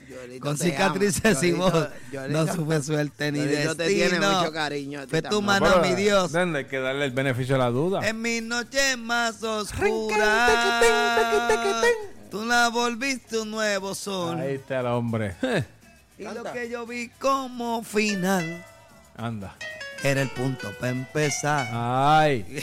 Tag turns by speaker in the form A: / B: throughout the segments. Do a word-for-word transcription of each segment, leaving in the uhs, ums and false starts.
A: Yolito
B: con
A: te
B: cicatrices y
A: ama.
B: voz.
A: Yolito- Yolito-
B: No supe suerte ni
A: Yolito te tiene
B: destino.
A: mucho cariño a ti
B: Fue tu
A: también.
B: mano,
C: Pero,
B: mi Dios.
C: ¿dónde hay que darle el beneficio de la duda?
B: En mis noches más oscuras, tú la volviste un nuevo sol.
C: Ahí está el hombre.
B: Y lo que yo vi como final
C: Anda.
B: era el punto para empezar.
C: Ay.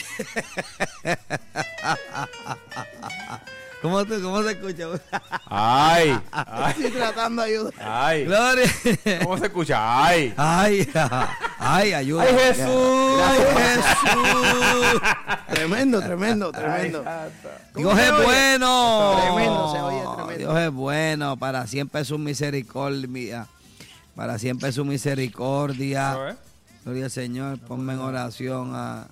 B: ¿Cómo, te, ¿Cómo se escucha?
C: Ay. Ay.
A: Estoy tratando de ayudar.
C: Ay.
B: Gloria.
C: ¿Cómo se escucha? Ay.
B: Ay, ay, ayuda.
C: Ay, Jesús.
B: Ay, Jesús.
A: Tremendo, tremendo, tremendo.
B: Dios
A: se
B: es
A: oye?
B: bueno.
A: Tremendo, se oye tremendo.
B: Dios es bueno. Para siempre es su misericordia. Para siempre es su misericordia.
C: ¿Eso es?
B: Gloria al Señor. Ponme en oración a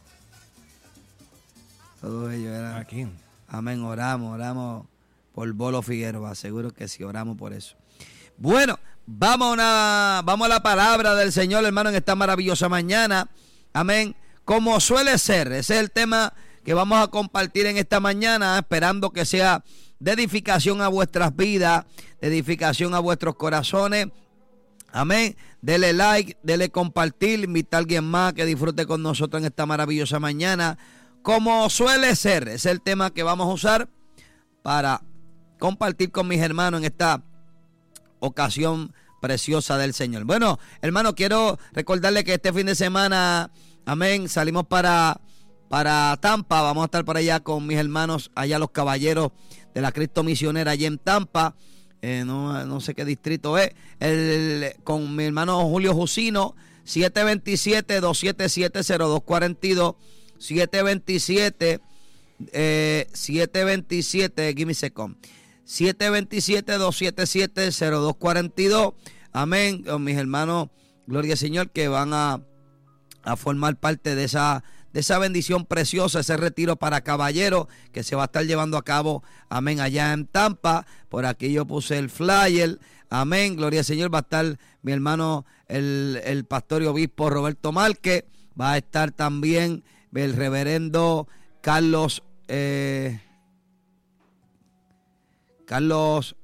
B: todos ellos. Eran.
C: ¿A quién?
B: Amén. Oramos, oramos por Bolo Figueroa. Seguro que sí, oramos por eso. Bueno, vamos a, una, vamos a la palabra del Señor, hermano, en esta maravillosa mañana. Amén. Como suele ser, ese es el tema que vamos a compartir en esta mañana, esperando que sea de edificación a vuestras vidas, de edificación a vuestros corazones. Amén. Dele like, dele compartir, invita a alguien más que disfrute con nosotros en esta maravillosa mañana. Como suele ser, es el tema que vamos a usar para compartir con mis hermanos en esta ocasión preciosa del Señor. Bueno, hermano, quiero recordarle que este fin de semana, amén, salimos para, para Tampa. Vamos a estar por allá con mis hermanos, allá los caballeros de la Cristo Misionera, allá en Tampa. Eh, no, no sé qué distrito es. El, con mi hermano Julio Jusino, siete dos siete, dos siete siete, cero dos cuatro dos. siete dos siete, eh, siete dos siete, give me a second. siete dos siete, dos siete siete, cero dos cuatro dos. Amén. Con mis hermanos, gloria al Señor, que van a, a formar parte de esa, de esa bendición preciosa, ese retiro para caballeros que se va a estar llevando a cabo, amén, allá en Tampa. Por aquí yo puse el flyer. Amén. Gloria al Señor. Va a estar mi hermano, el, el pastor y obispo Roberto Márquez. Va a estar también el reverendo Carlos eh, Carlos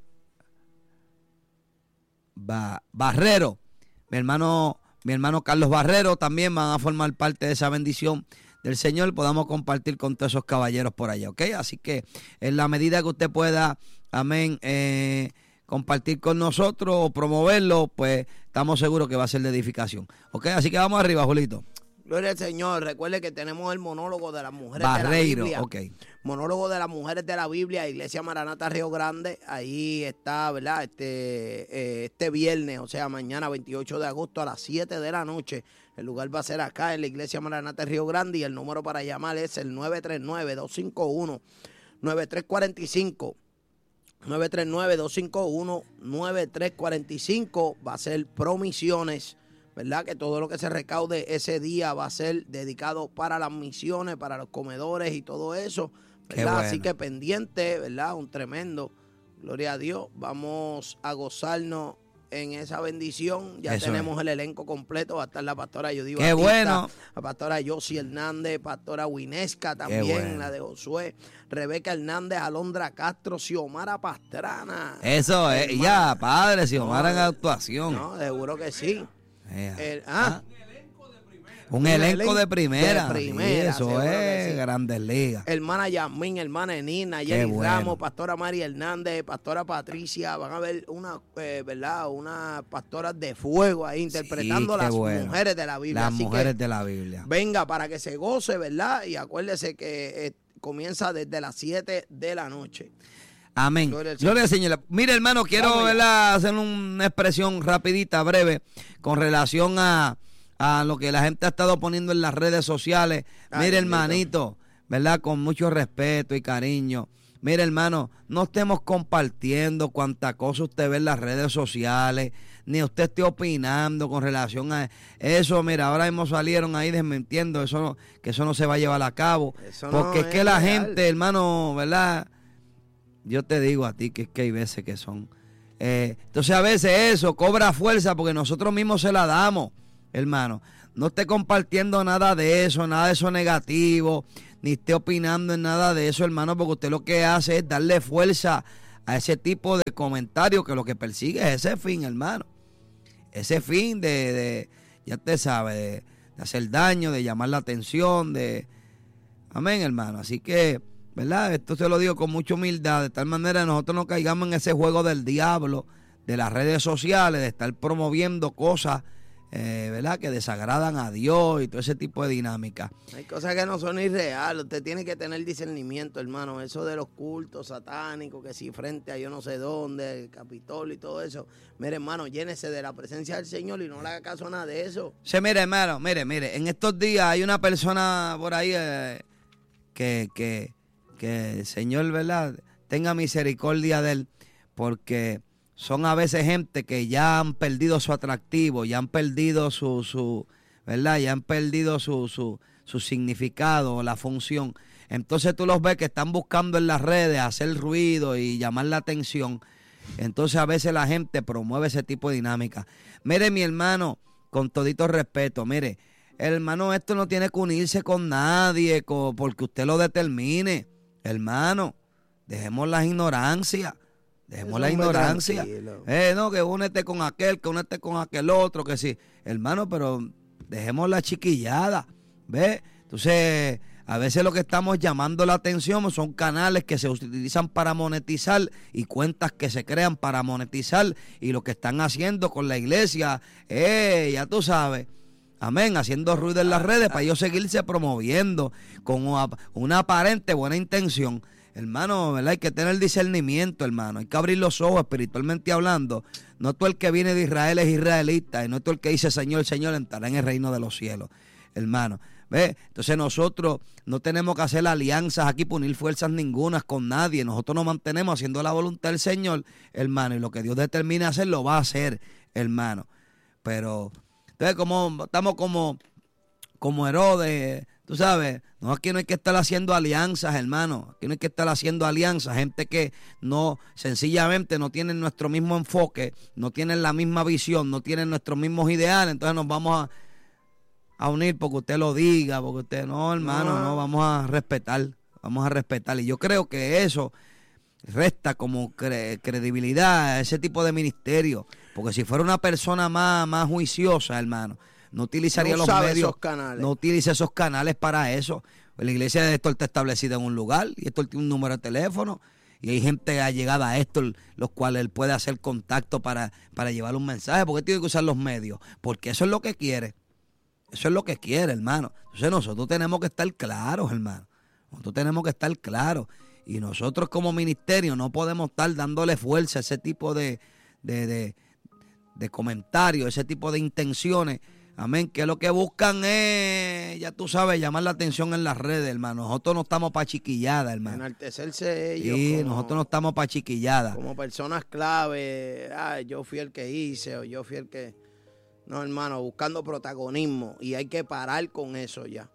B: ba, Barrero, mi hermano, mi hermano Carlos Barrero también van a formar parte de esa bendición del Señor. Podamos compartir con todos esos caballeros por allá, ¿ok? Así que en la medida que usted pueda, amén, eh, compartir con nosotros o promoverlo, pues estamos seguros que va a ser de edificación, ¿ok? Así que vamos arriba, Julito.
A: Gloria al Señor. Recuerde que tenemos el monólogo de las mujeres
B: Barreiro,
A: de la Biblia.
B: ok.
A: Monólogo de las mujeres de la Biblia, Iglesia Maranata Río Grande. Ahí está, ¿verdad? Este, eh, este viernes, o sea, mañana veintiocho de agosto a las siete de la noche. El lugar va a ser acá en la Iglesia Maranata Río Grande y el número para llamar es el nueve tres nueve, dos cinco uno, nueve tres cuatro cinco. nueve tres nueve, dos cinco uno, nueve tres cuatro cinco. Va a ser promisiones, ¿verdad? Que todo lo que se recaude ese día va a ser dedicado para las misiones, para los comedores y todo eso, ¿verdad?
B: Bueno.
A: Así que pendiente, ¿verdad? Un tremendo, gloria a Dios. Vamos a gozarnos en esa bendición. Ya
B: Eso
A: tenemos
B: es.
A: el elenco completo. Va a estar la pastora Yodí
B: Qué
A: Batista,
B: bueno.
A: la pastora Yossi Hernández, pastora Winesca también,
B: bueno.
A: la de Josué, Rebeca Hernández, Alondra Castro, Xiomara Pastrana.
B: Eso es,
A: Hermano.
B: ya, padre, si Omar en
A: No,
B: actuación.
A: No, seguro que sí.
B: Eh,
A: El- ah,
B: Un
A: un
B: elenco
A: elenco
B: de primera.
A: de primera,
B: Sí, eso
A: seguro que
B: es,
A: sí.
B: Grandes Ligas.
A: hermana Yasmín, hermana Enina,
B: Qué
A: Jenny
B: bueno.
A: Ramos, pastora María Hernández, pastora Patricia. Van a ver una, eh, ¿verdad? Unas pastoras de fuego ahí interpretando
B: qué
A: las
B: bueno.
A: mujeres de la Biblia.
B: Las
A: Así
B: mujeres
A: que
B: de la Biblia.
A: venga para que se goce, ¿verdad? Y acuérdese que eh, comienza desde las siete de la noche.
B: Amén.
A: Gloria al
B: Gloria al Señor. Mire, hermano, quiero
A: Vamos allá.
B: ¿verdad? hacer una expresión rapidita, breve, con relación a, a lo que la gente ha estado poniendo en las redes sociales.
A: Ay,
B: Mire,
A: bendito.
B: hermanito, ¿verdad? Con mucho respeto y cariño. Mire, hermano, no estemos compartiendo cuánta cosa usted ve en las redes sociales, ni usted esté opinando con relación a eso. Mira, ahora mismo salieron ahí desmintiendo eso, no, que eso no se va a llevar a cabo.
A: Eso no
B: Porque es
A: es
B: que la
A: real.
B: gente, hermano, ¿verdad? Yo te digo a ti que es que hay veces que son. Eh, entonces a veces eso cobra fuerza porque nosotros mismos se la damos, hermano. No esté compartiendo nada de eso, nada de eso negativo, ni esté opinando en nada de eso, hermano, porque usted lo que hace es darle fuerza a ese tipo de comentarios que lo que persigue es ese fin, hermano. Ese fin de, de ya usted sabe, de, de hacer daño, de llamar la atención, de... Amén, hermano. Así que, ¿verdad? Esto se lo digo con mucha humildad, de tal manera que nosotros no caigamos en ese juego del diablo, de las redes sociales, de estar promoviendo cosas, eh, ¿verdad?, que desagradan a Dios y todo ese tipo de dinámica.
A: Hay cosas que no son irreales. Usted tiene que tener discernimiento, hermano. Eso de los cultos satánicos, que si frente a yo no sé dónde, el Capitolio y todo eso. Mire, hermano, llénese de la presencia del Señor y no le haga caso a nada de eso.
B: Sí, mire, hermano, mire, mire, en estos días hay una persona por ahí eh, que, que, que el Señor, ¿verdad?, tenga misericordia de él, porque son a veces gente que ya han perdido su atractivo, ya han perdido su, su ¿verdad? Ya han perdido su, su, su significado, la función. Entonces tú los ves que están buscando en las redes hacer ruido y llamar la atención. Entonces a veces la gente promueve ese tipo de dinámica. Mire, mi hermano, con todito respeto, mire, hermano, esto no tiene que unirse con nadie con, porque usted lo determine. Hermano, dejemos la ignorancia. Dejemos
A: Eso
B: la
A: es muy
B: ignorancia.
A: tranquilo.
B: Eh, no, que únete con aquel, que únete con aquel otro, que sí. Hermano, pero dejemos la chiquillada. ¿Ves? Entonces, a veces lo que estamos llamando la atención son canales que se utilizan para monetizar y cuentas que se crean para monetizar. Y lo que están haciendo con la iglesia, eh, ya tú sabes. Amén, haciendo ruido en las redes para ellos seguirse promoviendo con una, una aparente buena intención. Hermano, ¿verdad? Hay que tener discernimiento, hermano. Hay que abrir los ojos espiritualmente hablando. No todo el que viene de Israel es israelita. Y no todo el que dice Señor, Señor, entrará en el reino de los cielos, hermano. ¿Ve? Entonces nosotros no tenemos que hacer alianzas aquí, unir fuerzas ningunas con nadie. Nosotros nos mantenemos haciendo la voluntad del Señor, hermano. Y lo que Dios determine hacer, lo va a hacer, hermano. Pero, entonces, como estamos como, como Herodes... Tú sabes, no, aquí no hay que estar haciendo alianzas, hermano. Aquí no hay que estar haciendo alianzas. Gente que no, sencillamente no tienen nuestro mismo enfoque, no tienen la misma visión, no tienen nuestros mismos ideales. Entonces nos vamos a, a unir porque usted lo diga, porque usted, no, hermano, no, no vamos a respetar, vamos a respetar. Y yo creo que eso resta como cre- credibilidad a ese tipo de ministerio. Porque si fuera una persona más, más juiciosa, hermano, no utilizaría
A: No
B: los
A: sabe
B: medios,
A: esos canales.
B: no utiliza esos canales para eso. La iglesia de esto está establecida en un lugar y esto tiene un número de teléfono y hay gente allegada a esto, los cuales él puede hacer contacto para, para llevar un mensaje. ¿Por qué tiene que usar los medios? Porque eso es lo que quiere. Eso es lo que quiere, hermano. Entonces nosotros tenemos que estar claros, hermano. Nosotros tenemos que estar claros. Y nosotros como ministerio no podemos estar dándole fuerza a ese tipo de, de, de, de comentarios, ese tipo de intenciones. Amén, que lo que buscan es, ya tú sabes, llamar la atención en las redes, hermano. Nosotros no estamos para chiquillada, hermano.
A: Enaltecerse ellos.
B: Sí,
A: como,
B: nosotros no estamos para chiquillada.
A: como personas clave. Ah, yo fui el que hice o yo fui el que... No, hermano, buscando protagonismo. Y hay que parar con eso ya.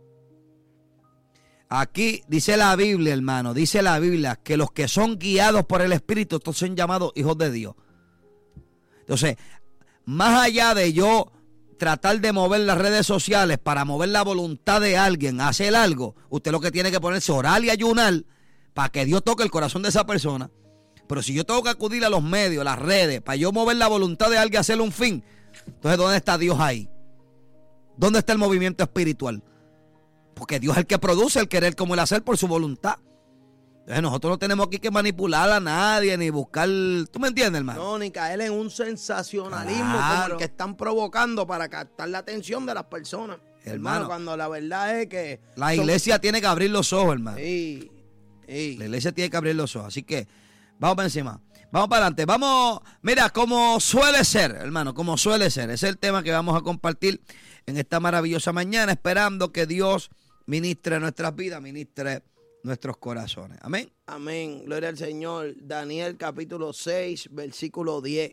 B: Aquí dice la Biblia, hermano, dice la Biblia que los que son guiados por el Espíritu, estos son llamados hijos de Dios. Entonces, más allá de yo tratar de mover las redes sociales para mover la voluntad de alguien a hacer algo, usted lo que tiene que ponerse a orar y ayunar para que Dios toque el corazón de esa persona. Pero si yo tengo que acudir a los medios, las redes, para yo mover la voluntad de alguien a hacerle un fin, entonces ¿dónde está Dios ahí? ¿Dónde está el movimiento espiritual? Porque Dios es el que produce el querer como el hacer por su voluntad. Entonces nosotros no tenemos aquí que manipular a nadie ni buscar, ¿tú me entiendes, hermano?
A: No, ni caer en un sensacionalismo
B: Claro.
A: como el que están provocando para captar la atención de las personas.
B: Hermano,
A: Hermano, cuando la verdad es que...
B: La
A: son-
B: iglesia tiene que abrir los ojos, hermano.
A: Sí, sí.
B: La iglesia tiene que abrir los ojos. Así que vamos para encima. Vamos para adelante. Vamos, mira, como suele ser, hermano, como suele ser. Ese es el tema que vamos a compartir en esta maravillosa mañana, esperando que Dios ministre nuestras vidas, ministre nuestros corazones. Amén.
A: Amén. Gloria al Señor. Daniel capítulo seis, versículo diez.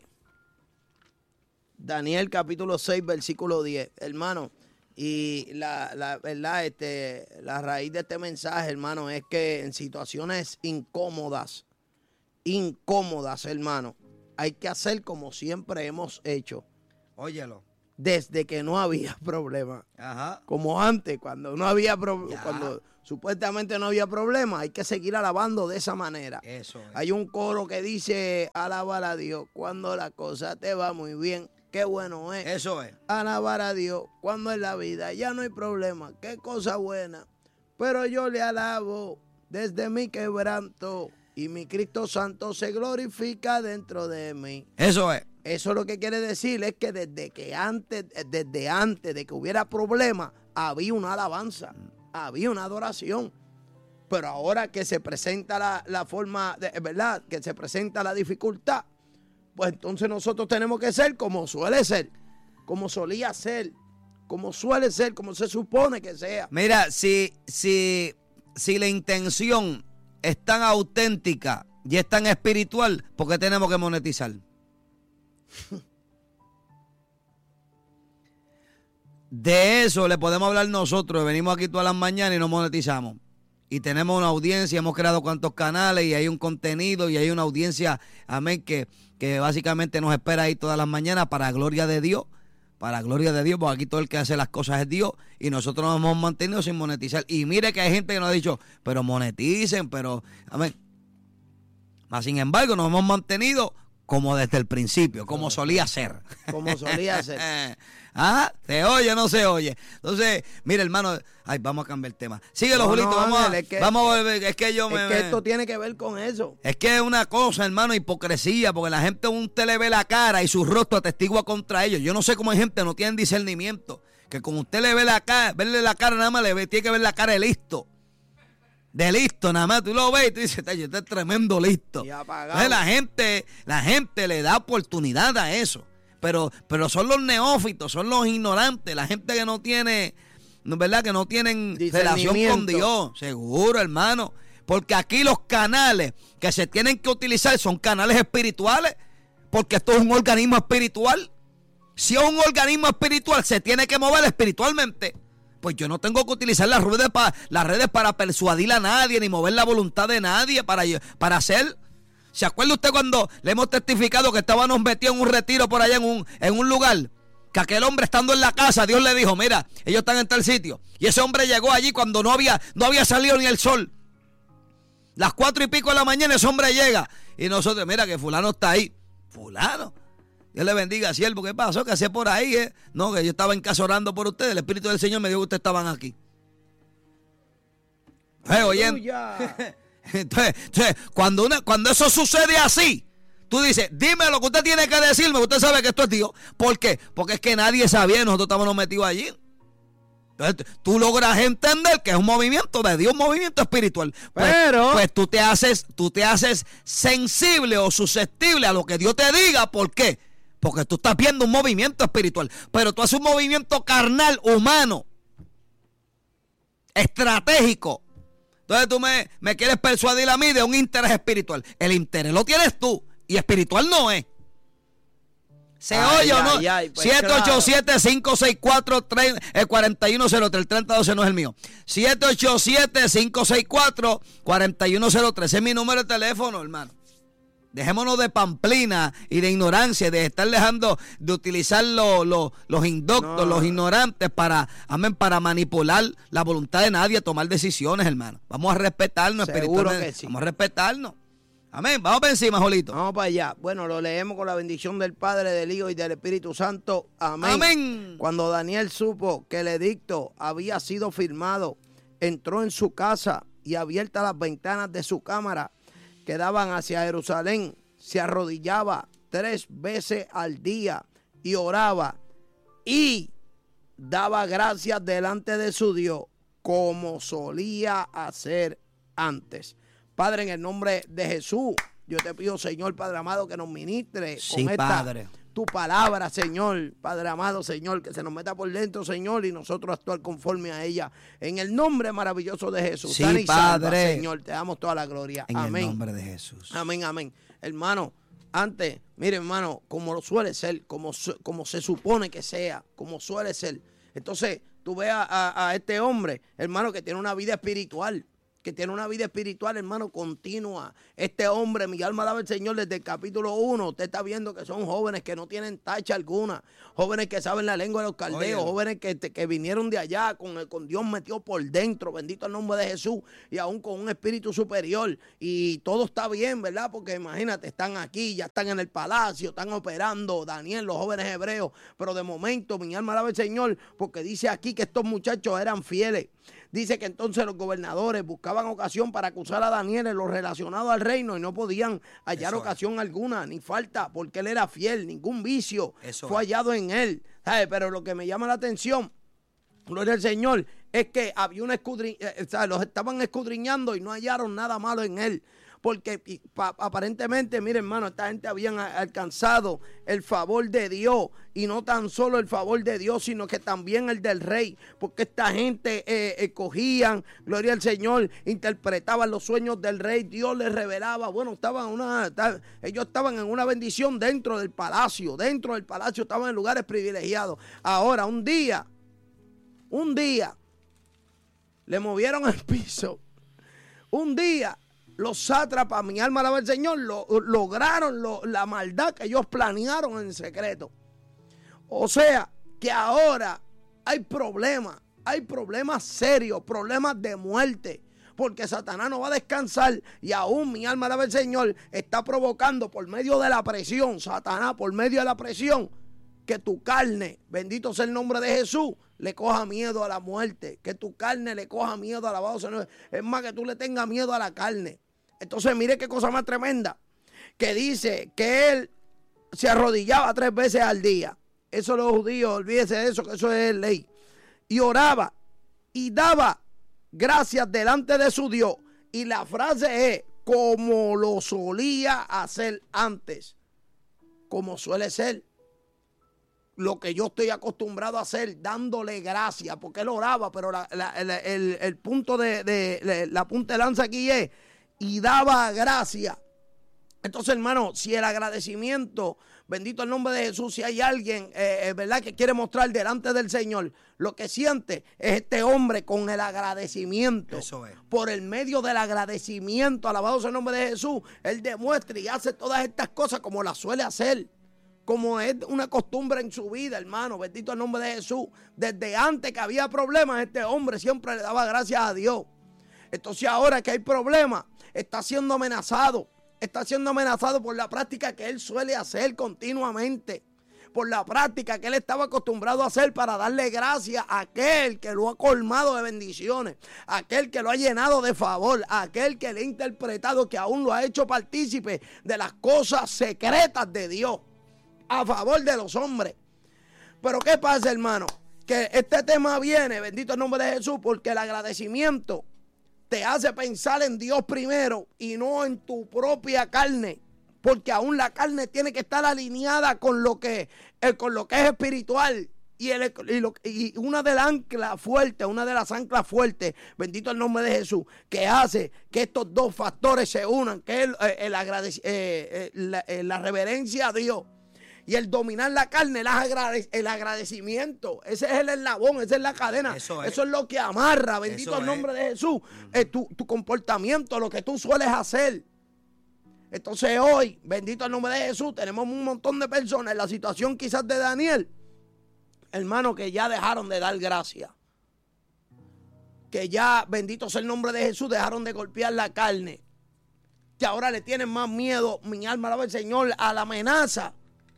A: Daniel capítulo seis, versículo diez. Hermano, y la, la verdad, este, la raíz de este mensaje, hermano, es que en situaciones incómodas, incómodas, hermano, hay que hacer como siempre hemos hecho,
B: Óyelo.
A: desde que no había problema.
B: Ajá.
A: Como antes, cuando no había problema,
B: Ya.
A: cuando supuestamente no había problema. Hay que seguir alabando de esa manera.
B: Eso es.
A: Hay un coro que dice, alabar a Dios cuando la cosa te va muy bien. Qué bueno es.
B: Eso es.
A: Alabar a Dios cuando en la vida ya no hay problema. Qué cosa buena. Pero yo le alabo desde mi quebranto y mi Cristo Santo se glorifica dentro de mí.
B: Eso es.
A: Eso lo que quiere decir es que desde que antes, desde antes de que hubiera problema, había una alabanza, había una adoración. Pero ahora que se presenta la, la forma, de, ¿verdad? Que se presenta la dificultad, pues entonces nosotros tenemos que ser como suele ser, como solía ser, como suele ser, como se supone que sea.
B: Mira, si, si, si la intención es tan auténtica y es tan espiritual, ¿por qué tenemos que monetizar? De eso le podemos hablar nosotros. Venimos aquí todas las mañanas y nos monetizamos. Y tenemos una audiencia, hemos creado cuantos canales y hay un contenido y hay una audiencia, amén, que, que básicamente nos espera ahí todas las mañanas para gloria de Dios. Para gloria de Dios, porque aquí todo el que hace las cosas es Dios y nosotros nos hemos mantenido sin monetizar. Y mire que hay gente que nos ha dicho, pero moneticen, pero, amén. Mas sin embargo, nos hemos mantenido como desde el principio, como solía ser.
A: Como solía ser.
B: Ah, ¿se oye o no se oye? Entonces, mire, hermano, ay, vamos a cambiar el tema. Síguelo,
A: No,
B: Julito,
A: no,
B: vamos,
A: Ángel,
B: a,
A: es que-
B: vamos a volver, es que yo
A: Es
B: me...
A: que
B: me-
A: esto tiene que ver con eso.
B: Es que es una cosa, hermano, hipocresía, porque la gente usted le ve la cara y su rostro atestigua contra ellos. Yo no sé cómo hay gente que no tiene discernimiento, que como usted le ve la cara, verle la cara nada más, le ve, tiene que ver la cara de listo. De listo, nada más, tú lo ves y tú dices, "Ay, este es tremendo listo".
A: Y apagado.
B: Entonces la gente, la gente le da oportunidad a eso. Pero, pero son los neófitos, son los ignorantes, la gente que no tiene, ¿no es verdad? Que no tienen relación con
A: Discernimiento.
B: Dios. Seguro, hermano. Porque aquí los canales que se tienen que utilizar son canales espirituales. Porque esto es un organismo espiritual. Si es un organismo espiritual, se tiene que mover espiritualmente. Pues yo no tengo que utilizar las redes, pa, las redes para persuadir a nadie, ni mover la voluntad de nadie para, para hacer. ¿Se acuerda usted cuando le hemos testificado que estábamos metidos en un retiro por allá en un, en un lugar? Que aquel hombre estando en la casa, Dios le dijo, mira, ellos están en tal sitio. Y ese hombre llegó allí cuando no había, no había salido ni el sol. Las cuatro y pico de la mañana ese hombre llega. Y nosotros, mira que fulano está ahí. Fulano. Dios le bendiga, siervo. ¿Qué pasó? ¿Qué hacía por ahí? Eh? No, que yo estaba en casa orando por ustedes. El Espíritu del Señor me dijo que ustedes estaban aquí. Eh, oye,
A: Aleluya.
B: entonces, entonces cuando, una, cuando eso sucede así, tú dices, dime lo que usted tiene que decirme, usted sabe que esto es Dios. ¿Por qué? Porque es que nadie sabía, nosotros estábamos metidos allí. Entonces, tú logras entender que es un movimiento de Dios, un movimiento espiritual. Pues,
A: Pero-
B: pues tú te haces, tú te haces sensible o susceptible a lo que Dios te diga. ¿Por qué? Porque tú estás viendo un movimiento espiritual. Pero tú haces un movimiento carnal, humano, estratégico. Entonces tú me, me quieres persuadir a mí de un interés espiritual. El interés lo tienes tú y espiritual no es. ¿Se
A: Ay,
B: oye o no?
A: ay, ay, pues
B: siete ocho siete, cinco seis cuatro, cuatro uno cero tres. El treinta doce no es el mío. siete ocho siete, cinco seis cuatro, cuatro uno cero tres. Ese es mi número de teléfono, hermano. Dejémonos de pamplina y de ignorancia, de estar dejando de utilizar lo, lo, los indoctos,
A: No.
B: los ignorantes para, amén, para manipular la voluntad de nadie, tomar decisiones, hermano. Vamos a respetarnos
A: Seguro
B: espiritualmente.
A: que sí.
B: Vamos a respetarnos. Amén. Vamos para encima, Jolito.
A: Vamos para allá. Bueno, lo leemos con la bendición del Padre, del Hijo y del Espíritu Santo. Amén.
B: Amén.
A: Cuando Daniel supo que el edicto había sido firmado, entró en su casa y abiertas las ventanas de su cámara que daban hacia Jerusalén, se arrodillaba tres veces al día y oraba y daba gracias delante de su Dios como solía hacer antes. Padre, en el nombre de Jesús, yo te pido, Señor, Padre amado, que nos ministre
B: Sí,
A: con esta
B: Padre.
A: tu palabra, Señor, Padre amado, Señor, que se nos meta por dentro, Señor, y nosotros actuar conforme a ella. En el nombre maravilloso de Jesús.
B: Sí,
A: Sana y salva,
B: Padre.
A: Señor, te damos toda la gloria.
B: En
A: Amén.
B: el nombre de Jesús.
A: Amén, amén. Hermano, antes, mire, hermano, como lo suele ser, como, su- como se supone que sea, como suele ser. Entonces, tú ves a, a- a este hombre, hermano, que tiene una vida espiritual, que tiene una vida espiritual, hermano, continua. Este hombre, mi alma alaba al Señor, desde el capítulo uno, usted está viendo que son jóvenes que no tienen tacha alguna, jóvenes que saben la lengua de los caldeos, Oye. jóvenes que, que vinieron de allá con, el, con Dios metido por dentro, bendito el nombre de Jesús, y aún con un espíritu superior, y todo está bien, ¿verdad? Porque imagínate, están aquí, ya están en el palacio, están operando, Daniel, los jóvenes hebreos, pero de momento, mi alma alaba al Señor, porque dice aquí que estos muchachos eran fieles. Dice que entonces los gobernadores buscaban ocasión para acusar a Daniel en lo relacionado al reino y no podían hallar Eso ocasión es. alguna, ni falta, porque él era fiel, ningún vicio Eso fue hallado es. en él. ¿Sabe? Pero lo que me llama la atención, gloria al Señor, es que había una escudriña, o sea, los estaban escudriñando y no hallaron nada malo en él. Porque pa, aparentemente, mire hermano, esta gente habían alcanzado el favor de Dios, y no tan solo el favor de Dios, sino que también el del rey, porque esta gente eh, eh, cogían, gloria al Señor, interpretaban los sueños del rey, Dios les revelaba, bueno, estaban una, estaban, ellos estaban en una bendición dentro del palacio, dentro del palacio estaban en lugares privilegiados. Ahora, un día, un día, le movieron el piso, un día, los sátrapas, mi alma alaba al Señor, lo, lograron lo, la maldad que ellos planearon en secreto. O sea, que ahora hay problemas, hay problemas serios, problemas de muerte. Porque Satanás no va a descansar, y aún mi alma alaba al Señor está provocando por medio de la presión, Satanás por medio de la presión, que tu carne, bendito sea el nombre de Jesús, le coja miedo a la muerte, que tu carne le coja miedo a la baja. Es más, que tú le tengas miedo a la carne. Entonces mire qué cosa más tremenda, que dice que él se arrodillaba tres veces al día. Eso los judíos, olvídese de eso, que eso es ley. Y oraba y daba gracias delante de su Dios. Y la frase es, como lo solía hacer antes, como suele ser. Lo que yo estoy acostumbrado a hacer, dándole gracias, porque él oraba, pero la, la, el, el, el punto de, de, de la punta de lanza aquí es, y daba gracia. Entonces, hermano, si el agradecimiento, bendito el nombre de Jesús, si hay alguien, eh, verdad, que quiere mostrar delante del Señor lo que siente, es este hombre con el agradecimiento. Eso es. Por el medio del agradecimiento, alabado sea el nombre de Jesús, él demuestra y hace todas estas cosas como las suele hacer, como es una costumbre en su vida, hermano, bendito el nombre de Jesús. Desde antes que había problemas, este hombre siempre le daba gracias a Dios. Entonces ahora que hay problemas, está siendo amenazado, está siendo amenazado por la práctica que él suele hacer continuamente, por la práctica que él estaba acostumbrado a hacer para darle gracias a aquel que lo ha colmado de bendiciones, a aquel que lo ha llenado de favor, a aquel que le ha interpretado, que aún lo ha hecho partícipe de las cosas secretas de Dios, a favor de los hombres. Pero ¿qué pasa, hermano? Que este tema viene, bendito el nombre de Jesús, porque el agradecimiento te hace pensar en Dios primero y no en tu propia carne, porque aún la carne tiene que estar alineada con lo que, eh, con lo que es espiritual. Y, el, y, lo, y una de las anclas fuertes, una de las anclas fuertes, bendito el nombre de Jesús, que hace que estos dos factores se unan, que es el, el agradec- eh, eh, la, eh, la reverencia a Dios y el dominar la carne, el, agrade- el agradecimiento. Ese es el eslabón, esa es la cadena. Eso es, Eso es lo que amarra, bendito Eso el nombre es. de Jesús, uh-huh. eh, tu, tu comportamiento, lo que tú sueles hacer. Entonces hoy, bendito el nombre de Jesús, tenemos un montón de personas en la situación quizás de Daniel, hermano, que ya dejaron de dar gracias. Que ya, bendito sea el nombre de Jesús, dejaron de golpear la carne. Que ahora le tienen más miedo, mi alma alaba al Señor, a la amenaza,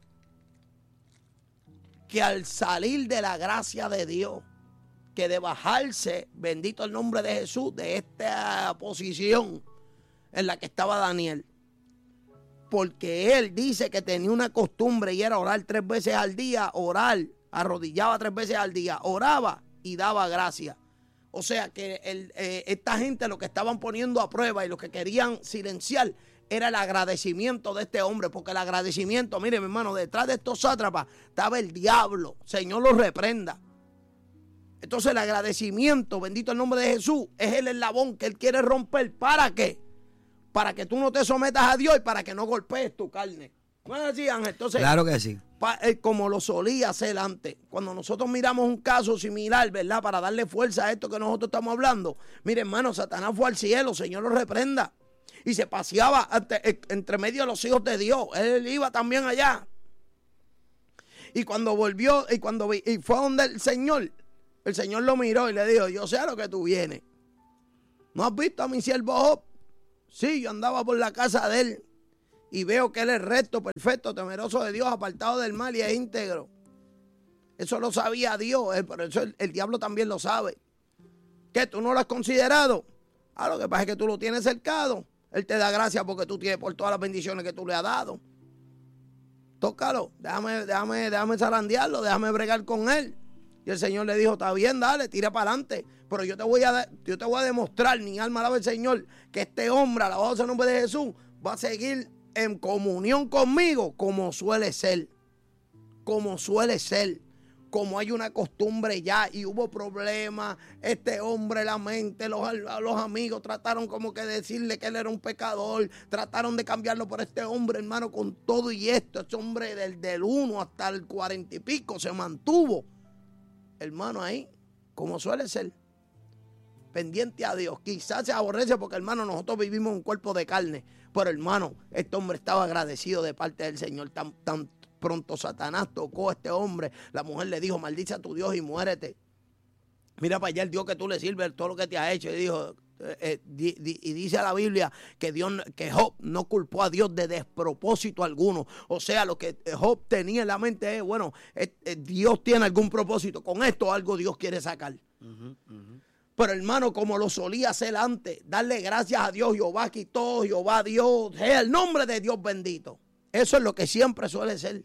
A: que al salir de la gracia de Dios, que de bajarse, bendito el nombre de Jesús, de esta posición en la que estaba Daniel. Porque él dice que tenía una costumbre y era orar tres veces al día, orar, arrodillaba tres veces al día, oraba y daba gracia. O sea que el, eh, esta gente lo que estaban poniendo a prueba y lo que querían silenciar era el agradecimiento de este hombre, porque el agradecimiento, mire mi hermano, detrás de estos sátrapas estaba el diablo, Señor los reprenda. Entonces el agradecimiento, bendito el nombre de Jesús, es el eslabón que él quiere romper. ¿Para qué? Para que tú no te sometas a Dios y para que no golpees tu carne. No es así, Ángel. Entonces,
B: Claro que sí.
A: pa- eh, como lo solía hacer antes. Cuando nosotros miramos un caso similar, ¿verdad? Para darle fuerza a esto que nosotros estamos hablando. Mire, hermano, Satanás fue al cielo, Señor lo reprenda. Y se paseaba ante- eh, entre medio de los hijos de Dios. Él iba también allá. Y cuando volvió, y cuando vi- y fue donde el Señor, el Señor lo miró y le dijo, yo sé a lo que tú vienes. ¿No has visto a mi siervo Job? Sí, yo andaba por la casa de él y veo que él es recto, perfecto, temeroso de Dios, apartado del mal y es íntegro. Eso lo sabía Dios, eh, por eso el, el diablo también lo sabe. ¿Qué? ¿Tú no lo has considerado? Ah, lo que pasa es que tú lo tienes cercado. Él te da gracias porque tú tienes por todas las bendiciones que tú le has dado. Tócalo, déjame, déjame, déjame zarandearlo, déjame bregar con él. Y el Señor le dijo, está bien, dale, tira para adelante. Pero yo te voy a yo te voy a demostrar, mi alma alaba al Señor, que este hombre, alabado sea el nombre de Jesús, va a seguir en comunión conmigo como suele ser. Como suele ser. Como hay una costumbre ya y hubo problemas, este hombre, la mente, los, los amigos trataron como que decirle que él era un pecador, trataron de cambiarlo por este hombre, hermano, con todo y esto. Este hombre del, del uno hasta el cuarenta y pico se mantuvo, hermano, ahí, como suele ser, pendiente a Dios. Quizás se aborrece porque, hermano, nosotros vivimos un cuerpo de carne, pero, hermano, este hombre estaba agradecido de parte del Señor. Tan, tan pronto Satanás tocó a este hombre, la mujer le dijo, maldice a tu Dios y muérete. Mira para allá el Dios que tú le sirves, todo lo que te ha hecho. Y dijo, eh, eh, di, di, y dice a la Biblia que Dios, que Job no culpó a Dios de despropósito alguno. O sea, lo que Job tenía en la mente es, bueno, eh, eh, Dios tiene algún propósito. Con esto algo Dios quiere sacar. Uh-huh, uh-huh. Pero, hermano, como lo solía hacer antes, darle gracias a Dios, Jehová quitó, Jehová Dios, es el nombre de Dios bendito. Eso es lo que siempre suele ser.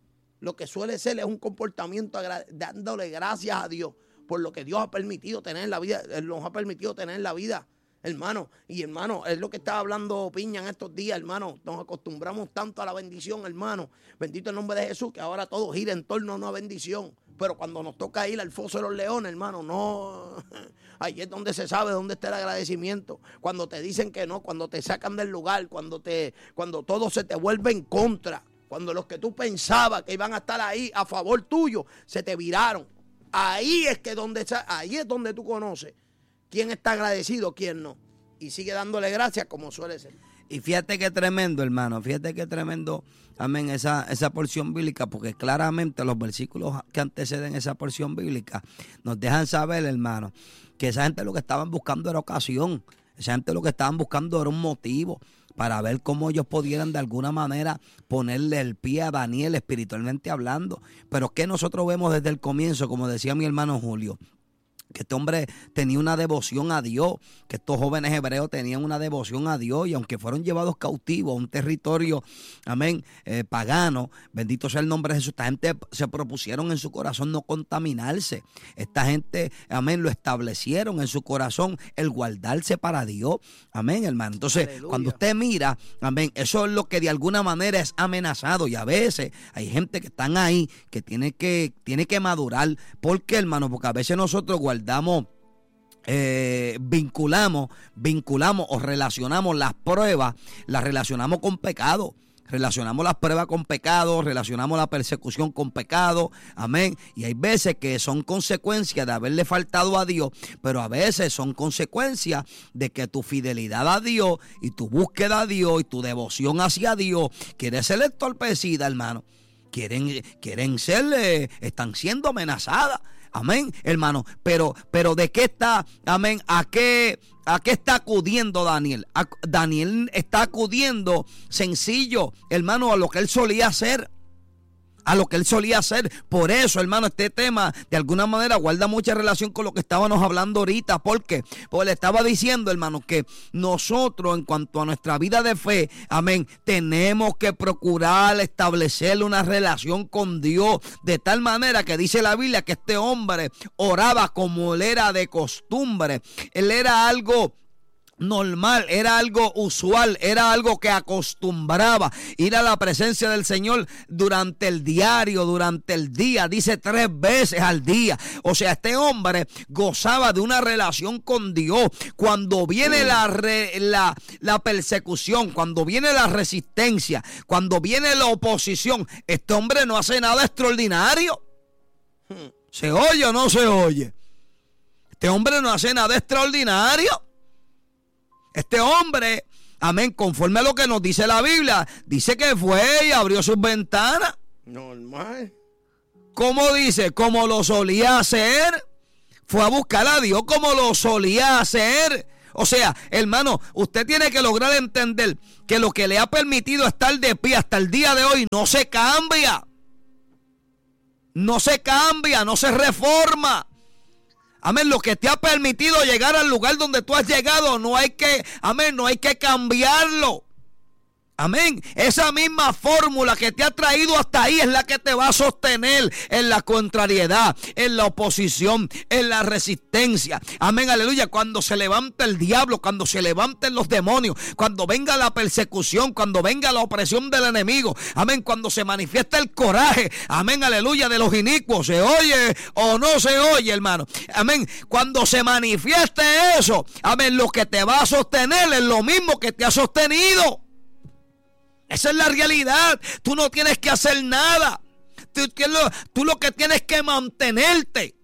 A: Lo que suele ser es un comportamiento dándole gracias a Dios por lo que Dios ha permitido tener en la vida, Él nos ha permitido tener en la vida, hermano. Y hermano, es lo que estaba hablando Piña en estos días, hermano. Nos acostumbramos tanto a la bendición, hermano. Bendito el nombre de Jesús, que ahora todo gira en torno a una bendición. Pero cuando nos toca ir al foso de los leones, hermano, no. Ahí es donde se sabe dónde está el agradecimiento. Cuando te dicen que no, cuando te sacan del lugar, cuando te, cuando todo se te vuelve en contra, cuando los que tú pensabas que iban a estar ahí a favor tuyo, se te viraron. Ahí es que donde ahí es donde tú conoces quién está agradecido, quién no. Y sigue dándole gracias como suele ser.
B: Y fíjate qué tremendo, hermano, fíjate qué tremendo, amén, esa, esa porción bíblica, porque claramente los versículos que anteceden esa porción bíblica nos dejan saber, hermano, que esa gente lo que estaban buscando era ocasión, esa gente lo que estaban buscando era un motivo para ver cómo ellos pudieran de alguna manera ponerle el pie a Daniel espiritualmente hablando. Pero que nosotros vemos desde el comienzo, como decía mi hermano Julio, que este hombre tenía una devoción a Dios, que estos jóvenes hebreos tenían una devoción a Dios, y aunque fueron llevados cautivos a un territorio, amén, eh, pagano, bendito sea el nombre de Jesús, esta gente se propusieron en su corazón no contaminarse, esta gente, amén, lo establecieron en su corazón el guardarse para Dios, amén, hermano. Entonces, aleluya, cuando usted mira, amén, eso es lo que de alguna manera es amenazado, y a veces hay gente que están ahí, que tiene que, tiene que madurar. ¿Por qué, hermano? Porque a veces nosotros guardamos Damos, eh, vinculamos, vinculamos o relacionamos las pruebas, las relacionamos con pecado. Relacionamos las pruebas con pecado, relacionamos la persecución con pecado, amén. Y hay veces que son consecuencias de haberle faltado a Dios, pero a veces son consecuencias de que tu fidelidad a Dios y tu búsqueda a Dios y tu devoción hacia Dios quiere ser entorpecida, hermano. Quieren, quieren ser, eh, están siendo amenazadas. Amén, hermano, pero, pero ¿de qué está, amén, a qué, a qué está acudiendo Daniel? A, Daniel está acudiendo sencillo, hermano, a lo que él solía hacer. A lo que él solía hacer. Por eso, hermano, este tema de alguna manera guarda mucha relación con lo que estábamos hablando ahorita. ¿Por qué? Porque le estaba diciendo, hermano, que nosotros en cuanto a nuestra vida de fe, amén, tenemos que procurar establecer una relación con Dios de tal manera que dice la Biblia que este hombre oraba como él era de costumbre. Él era algo normal, era algo usual, era algo que acostumbraba ir a la presencia del Señor durante el diario, durante el día, dice tres veces al día. O sea, este hombre gozaba de una relación con Dios. Cuando viene la, re, la, la persecución, cuando viene la resistencia, cuando viene la oposición, este hombre no hace nada extraordinario. ¿Se oye o no se oye? Este hombre no hace nada extraordinario. Este hombre, amén, conforme a lo que nos dice la Biblia, dice que fue y abrió sus ventanas.
A: Normal.
B: ¿Cómo dice? Como lo solía hacer. Fue a buscar a Dios como lo solía hacer. O sea, hermano, usted tiene que lograr entender que lo que le ha permitido estar de pie hasta el día de hoy no se cambia. No se cambia, no se reforma. Amén, lo que te ha permitido llegar al lugar donde tú has llegado, no hay que, amén, no hay que cambiarlo. Amén, esa misma fórmula que te ha traído hasta ahí es la que te va a sostener en la contrariedad, en la oposición, en la resistencia. Amén, aleluya, cuando se levanta el diablo, cuando se levanten los demonios, cuando venga la persecución, cuando venga la opresión del enemigo. Amén, cuando se manifiesta el coraje, amén, aleluya, de los inicuos. ¿Se oye o no se oye, hermano? Amén, cuando se manifieste eso, amén, lo que te va a sostener es lo mismo que te ha sostenido. Esa es la realidad. Tú no tienes que hacer nada. Tú, tú lo que tienes que mantenerte.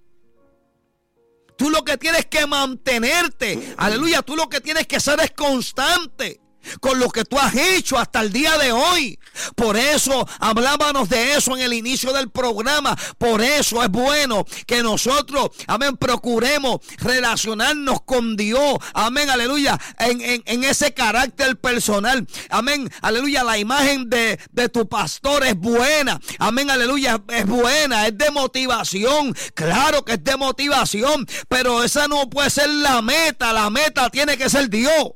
B: Tú lo que tienes que mantenerte. Aleluya. Tú lo que tienes que ser es constante con lo que tú has hecho hasta el día de hoy. Por eso hablábamos de eso en el inicio del programa. Por eso es bueno que nosotros, amén, procuremos relacionarnos con Dios. Amén, aleluya, en, en, en ese carácter personal. Amén, aleluya, la imagen de, de tu pastor es buena. Amén, aleluya, es buena, es de motivación. Claro que es de motivación, pero esa no puede ser la meta. La meta tiene que ser Dios.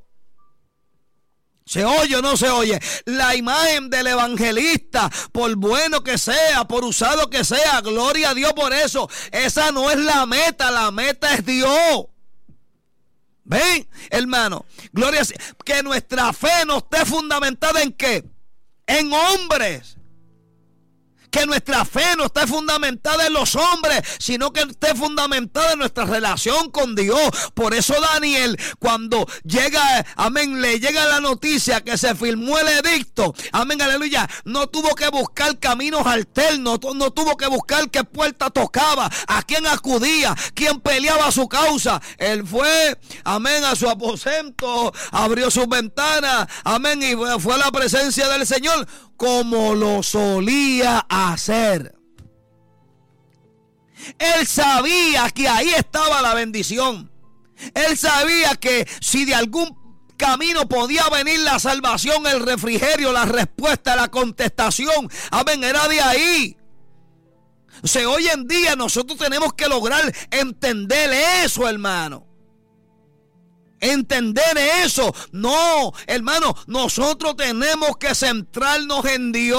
B: ¿Se oye o no se oye? La imagen del evangelista, por bueno que sea, por usado que sea, gloria a Dios por eso. Esa no es la meta, la meta es Dios. ¿Ven, hermano? Gloria a Dios. Que nuestra fe no esté fundamentada en ¿qué? En hombres. Que nuestra fe no esté fundamentada en los hombres, sino que esté fundamentada en nuestra relación con Dios. Por eso Daniel, cuando llega, amén, le llega la noticia que se firmó el edicto, amén, aleluya, no tuvo que buscar caminos alternos, no tuvo que buscar qué puerta tocaba, a quién acudía, quién peleaba su causa. Él fue, amén, a su aposento, abrió sus ventanas, amén, y fue a la presencia del Señor como lo solía hacer. Él sabía que ahí estaba la bendición. Él sabía que si de algún camino podía venir la salvación, el refrigerio, la respuesta, la contestación, amén, era de ahí. O sea, hoy en día nosotros tenemos que lograr entender eso, hermano. Entender eso. No, hermano, nosotros tenemos que centrarnos en Dios.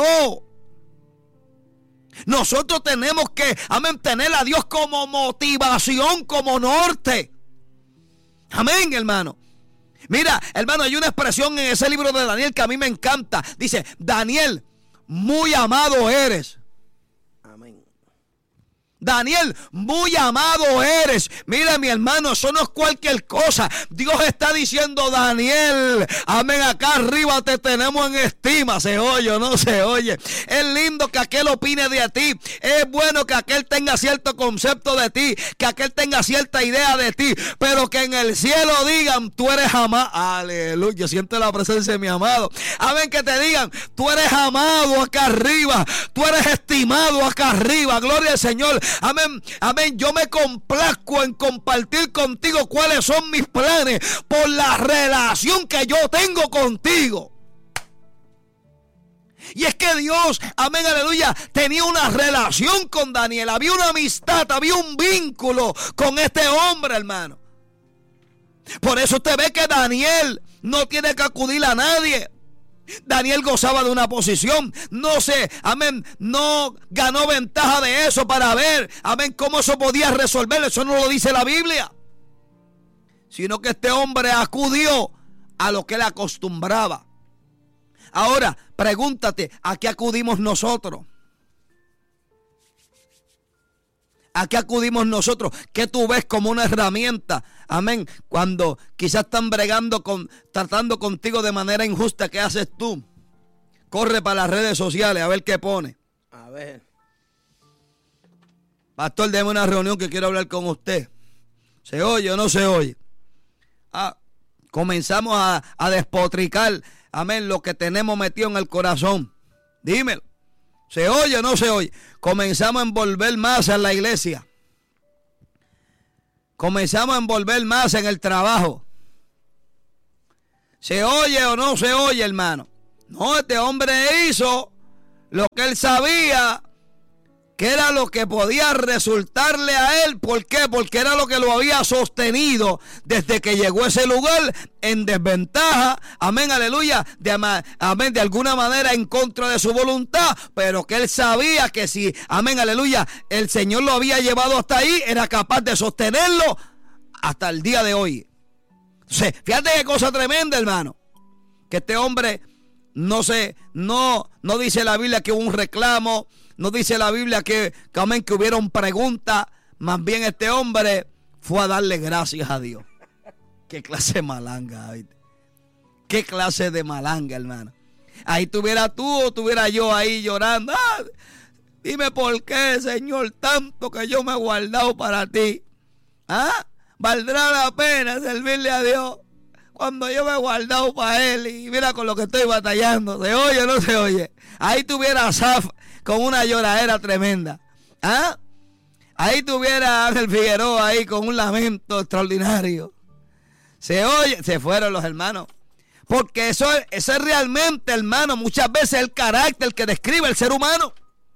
B: Nosotros tenemos que, amén, tener a Dios como motivación, como norte. Amén, hermano. Mira, hermano, hay una expresión en ese libro de Daniel que a mí me encanta. Dice, Daniel, muy amado eres. Daniel, muy amado eres. Mira, mi hermano, eso no es cualquier cosa. Dios está diciendo, Daniel, amén, acá arriba te tenemos en estima. ¿Se oye o no se oye? Es lindo que aquel opine de ti. Es bueno que aquel tenga cierto concepto de ti, que aquel tenga cierta idea de ti, pero que en el cielo digan, tú eres amado. Aleluya, siente la presencia de mi amado. Amén, que te digan, tú eres amado acá arriba, tú eres estimado acá arriba. Gloria al Señor. Amén, amén, yo me complazco en compartir contigo cuáles son mis planes por la relación que yo tengo contigo. Y es que Dios, amén, aleluya, tenía una relación con Daniel, había una amistad, había un vínculo con este hombre, hermano. Por eso usted ve que Daniel no tiene que acudir a nadie. Daniel gozaba de una posición, no sé, amén, no ganó ventaja de eso para ver, amén, cómo eso podía resolver. Eso no lo dice la Biblia. sino que este hombre acudió a lo que él acostumbraba. Ahora, pregúntate, ¿a qué acudimos nosotros? ¿A qué acudimos nosotros? ¿Qué tú ves como una herramienta? Amén. Cuando quizás están bregando con, tratando contigo de manera injusta, ¿qué haces tú? Corre para las redes sociales a ver qué pone.
A: A ver.
B: Pastor, déme una reunión que quiero hablar con usted. ¿Se oye o no se oye? Ah, comenzamos a, a despotricar, amén, lo que tenemos metido en el corazón. Dímelo. ¿Se oye o no se oye? Comenzamos a envolver más en la iglesia. Comenzamos a envolver más en el trabajo. ¿Se oye o no se oye, hermano? No, este hombre hizo lo que él sabía que era lo que podía resultarle a él. ¿Por qué? Porque era lo que lo había sostenido desde que llegó a ese lugar en desventaja, amén, aleluya, de, amén, de alguna manera en contra de su voluntad, pero que él sabía que si, amén, aleluya, el Señor lo había llevado hasta ahí, era capaz de sostenerlo hasta el día de hoy. Entonces, fíjate qué cosa tremenda, hermano, que este hombre no se, no, no dice la Biblia que hubo un reclamo. No dice la Biblia que, que, amén, que hubieron preguntas. Más bien este hombre fue a darle gracias a Dios. Qué clase de malanga, ¿viste? Qué clase de malanga, hermano. Ahí tuviera tú o tuviera yo ahí llorando. Ah, dime por qué, Señor, tanto que yo me he guardado para ti. ¿Ah? Valdrá la pena servirle a Dios cuando yo me he guardado para Él. Y mira con lo que estoy batallando. ¿Se oye o no se oye? Ahí tuviera a Asaf con una lloradera tremenda. ¿Ah? Ahí tuviera a Ángel Figueroa ahí con un lamento extraordinario. Se oye, se fueron los hermanos. Porque eso, eso es realmente, hermano, muchas veces el carácter que describe el ser humano.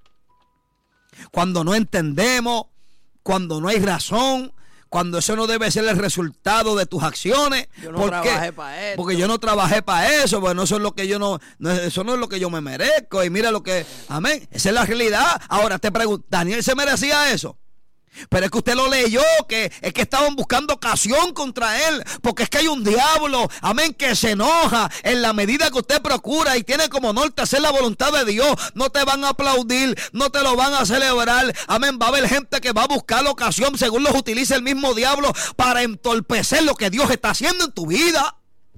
B: Cuando no entendemos, cuando no hay razón, cuando eso no debe ser el resultado de tus acciones.
A: Yo no
B: ¿Por
A: trabajé
B: qué?
A: para esto.
B: Porque yo no trabajé para eso. Bueno, eso es lo que yo no, no, eso no es lo que yo me merezco. Y mira lo que, amén, esa es la realidad. Ahora te pregunto, ¿Daniel se merecía eso? Pero es que usted lo leyó, que es que estaban buscando ocasión contra él, porque es que hay un diablo, amén, que se enoja en la medida que usted procura y tiene como norte hacer la voluntad de Dios. No te van a aplaudir, no te lo van a celebrar, amén. Va a haber gente que va a buscar la ocasión según los utiliza el mismo diablo para entorpecer lo que Dios está haciendo en tu vida.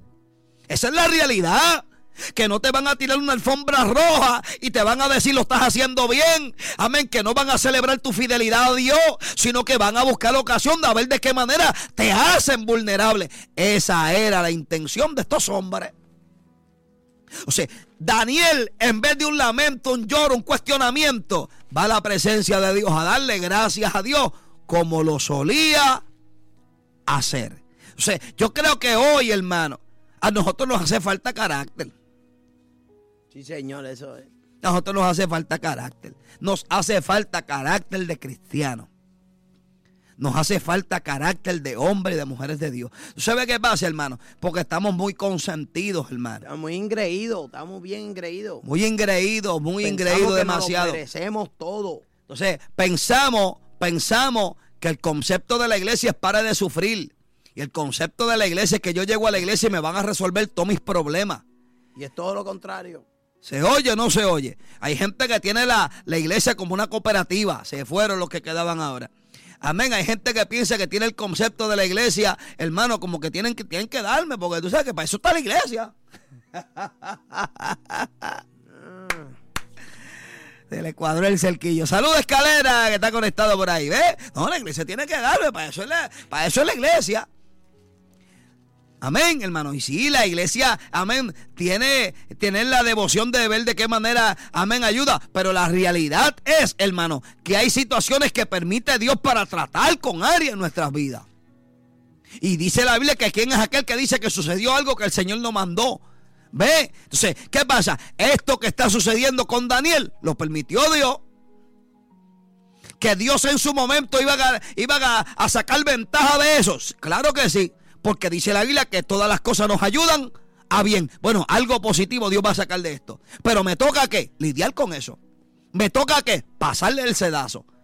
B: Esa es la realidad. Que no te van a tirar una alfombra roja y te van a decir lo estás haciendo bien. Amén. Que no van a celebrar tu fidelidad a Dios, sino que van a buscar la ocasión de ver de qué manera te hacen vulnerable. Esa era la intención de estos hombres. O sea, Daniel, en vez de un lamento, un lloro, un cuestionamiento, va a la presencia de Dios a darle gracias a Dios como lo solía hacer. O sea, yo creo que hoy, hermano, a nosotros nos hace falta carácter.
A: Sí, señor, eso es.
B: A nosotros nos hace falta carácter. Nos hace falta carácter de cristiano. Nos hace falta carácter de hombres y de mujeres de Dios. ¿Tú sabes qué pasa, hermano? Porque estamos muy consentidos, hermano.
A: Estamos muy engreídos, estamos bien engreídos.
B: Muy engreídos, muy
A: Pensamos
B: engreídos
A: que
B: demasiado.
A: Nos lo merecemos todo.
B: Entonces, pensamos, pensamos que el concepto de la iglesia es para de sufrir. Y el concepto de la iglesia es que yo llego a la iglesia y me van a resolver todos mis problemas.
A: Y es todo lo contrario.
B: ¿Se oye o no se oye? Hay gente que tiene la, la iglesia como una cooperativa. Se fueron los que quedaban ahora. Amén. Hay gente que piensa que tiene el concepto de la iglesia, hermano, como que tienen que, tienen que darme, porque tú sabes que para eso está la iglesia. Se le cuadró el cerquillo. Salud, Escalera, que está conectado por ahí. ¿Ves? No, la iglesia tiene que darme, para eso es la, para eso es la iglesia. Amén, hermano. Y sí, la iglesia, amén, tiene, tiene la devoción de ver de qué manera, amén, ayuda. Pero la realidad es, hermano, que hay situaciones que permite Dios para tratar con áreas en nuestras vidas. Y dice la Biblia que quién es aquel que dice que sucedió algo que el Señor no mandó. ¿Ve? Entonces, ¿qué pasa? Esto que está sucediendo con Daniel, lo permitió Dios. Que Dios en su momento iba a, iba a, a sacar ventaja de eso. Claro que sí. Porque dice la Biblia que todas las cosas nos ayudan a bien. Bueno, algo positivo Dios va a sacar de esto. Pero me toca ¿qué? Lidiar con eso. Me toca ¿qué? Pasarle el sedazo.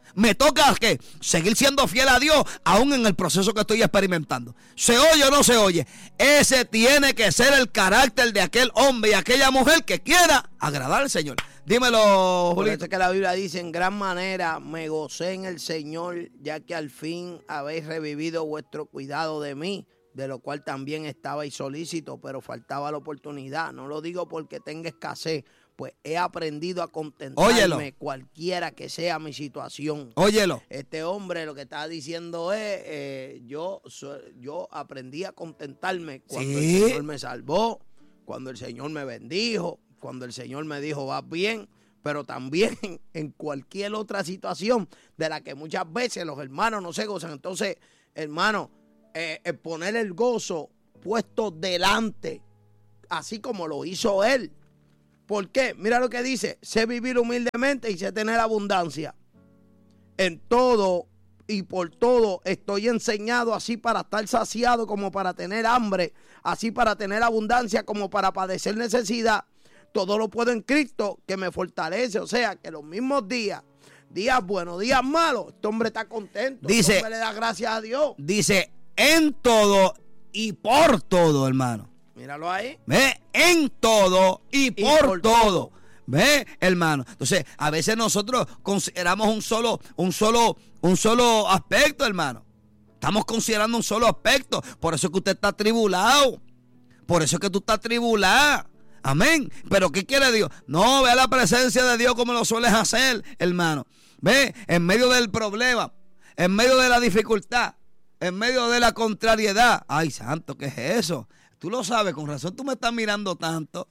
B: Me toca ¿qué? Seguir siendo fiel a Dios, aún en el proceso que estoy experimentando. ¿Se oye o no se oye? Ese tiene que ser el carácter de aquel hombre y aquella mujer que quiera agradar al Señor. Dímelo,
A: Por
B: Julito.
A: eso es que la Biblia dice: en gran manera me gocé en el Señor, ya que al fin habéis revivido vuestro cuidado de mí, de lo cual también estabais solícito, pero faltaba la oportunidad. No lo digo porque tenga escasez, pues he aprendido a contentarme,
B: Óyelo.
A: cualquiera que sea mi situación.
B: Óyelo.
A: Este hombre lo que está diciendo es, eh, yo, so- yo aprendí a contentarme cuando
B: Sí.
A: el Señor me salvó, cuando el Señor me bendijo, cuando el Señor me dijo, vas bien, pero también en cualquier otra situación de la que muchas veces los hermanos no se gozan. Entonces, hermano, eh, el poner el gozo puesto delante, así como lo hizo él. ¿Por qué? Mira lo que dice: sé vivir humildemente y sé tener abundancia. En todo y por todo estoy enseñado, así para estar saciado como para tener hambre, así para tener abundancia como para padecer necesidad. Todo lo puedo en Cristo que me fortalece. O sea, que los mismos días, días buenos, días malos, este hombre está contento.
B: Dice-
A: Este hombre le da gracias a Dios.
B: Dice, en todo y por todo, hermano.
A: Míralo ahí.
B: ¿Ve? En todo y por,
A: por
B: todo.
A: todo.
B: ¿Ve, hermano? Entonces, a veces nosotros consideramos un solo, un solo, un solo aspecto, hermano. Estamos considerando un solo aspecto. Por eso es que usted está atribulado. Por eso es que tú estás atribulado. Amén. Pero ¿qué quiere Dios? No, ve a la presencia de Dios como lo sueles hacer, hermano. Ve, en medio del problema, en medio de la dificultad, en medio de la contrariedad. Ay, santo, ¿qué es eso? Tú lo sabes, con razón tú me estás mirando tanto.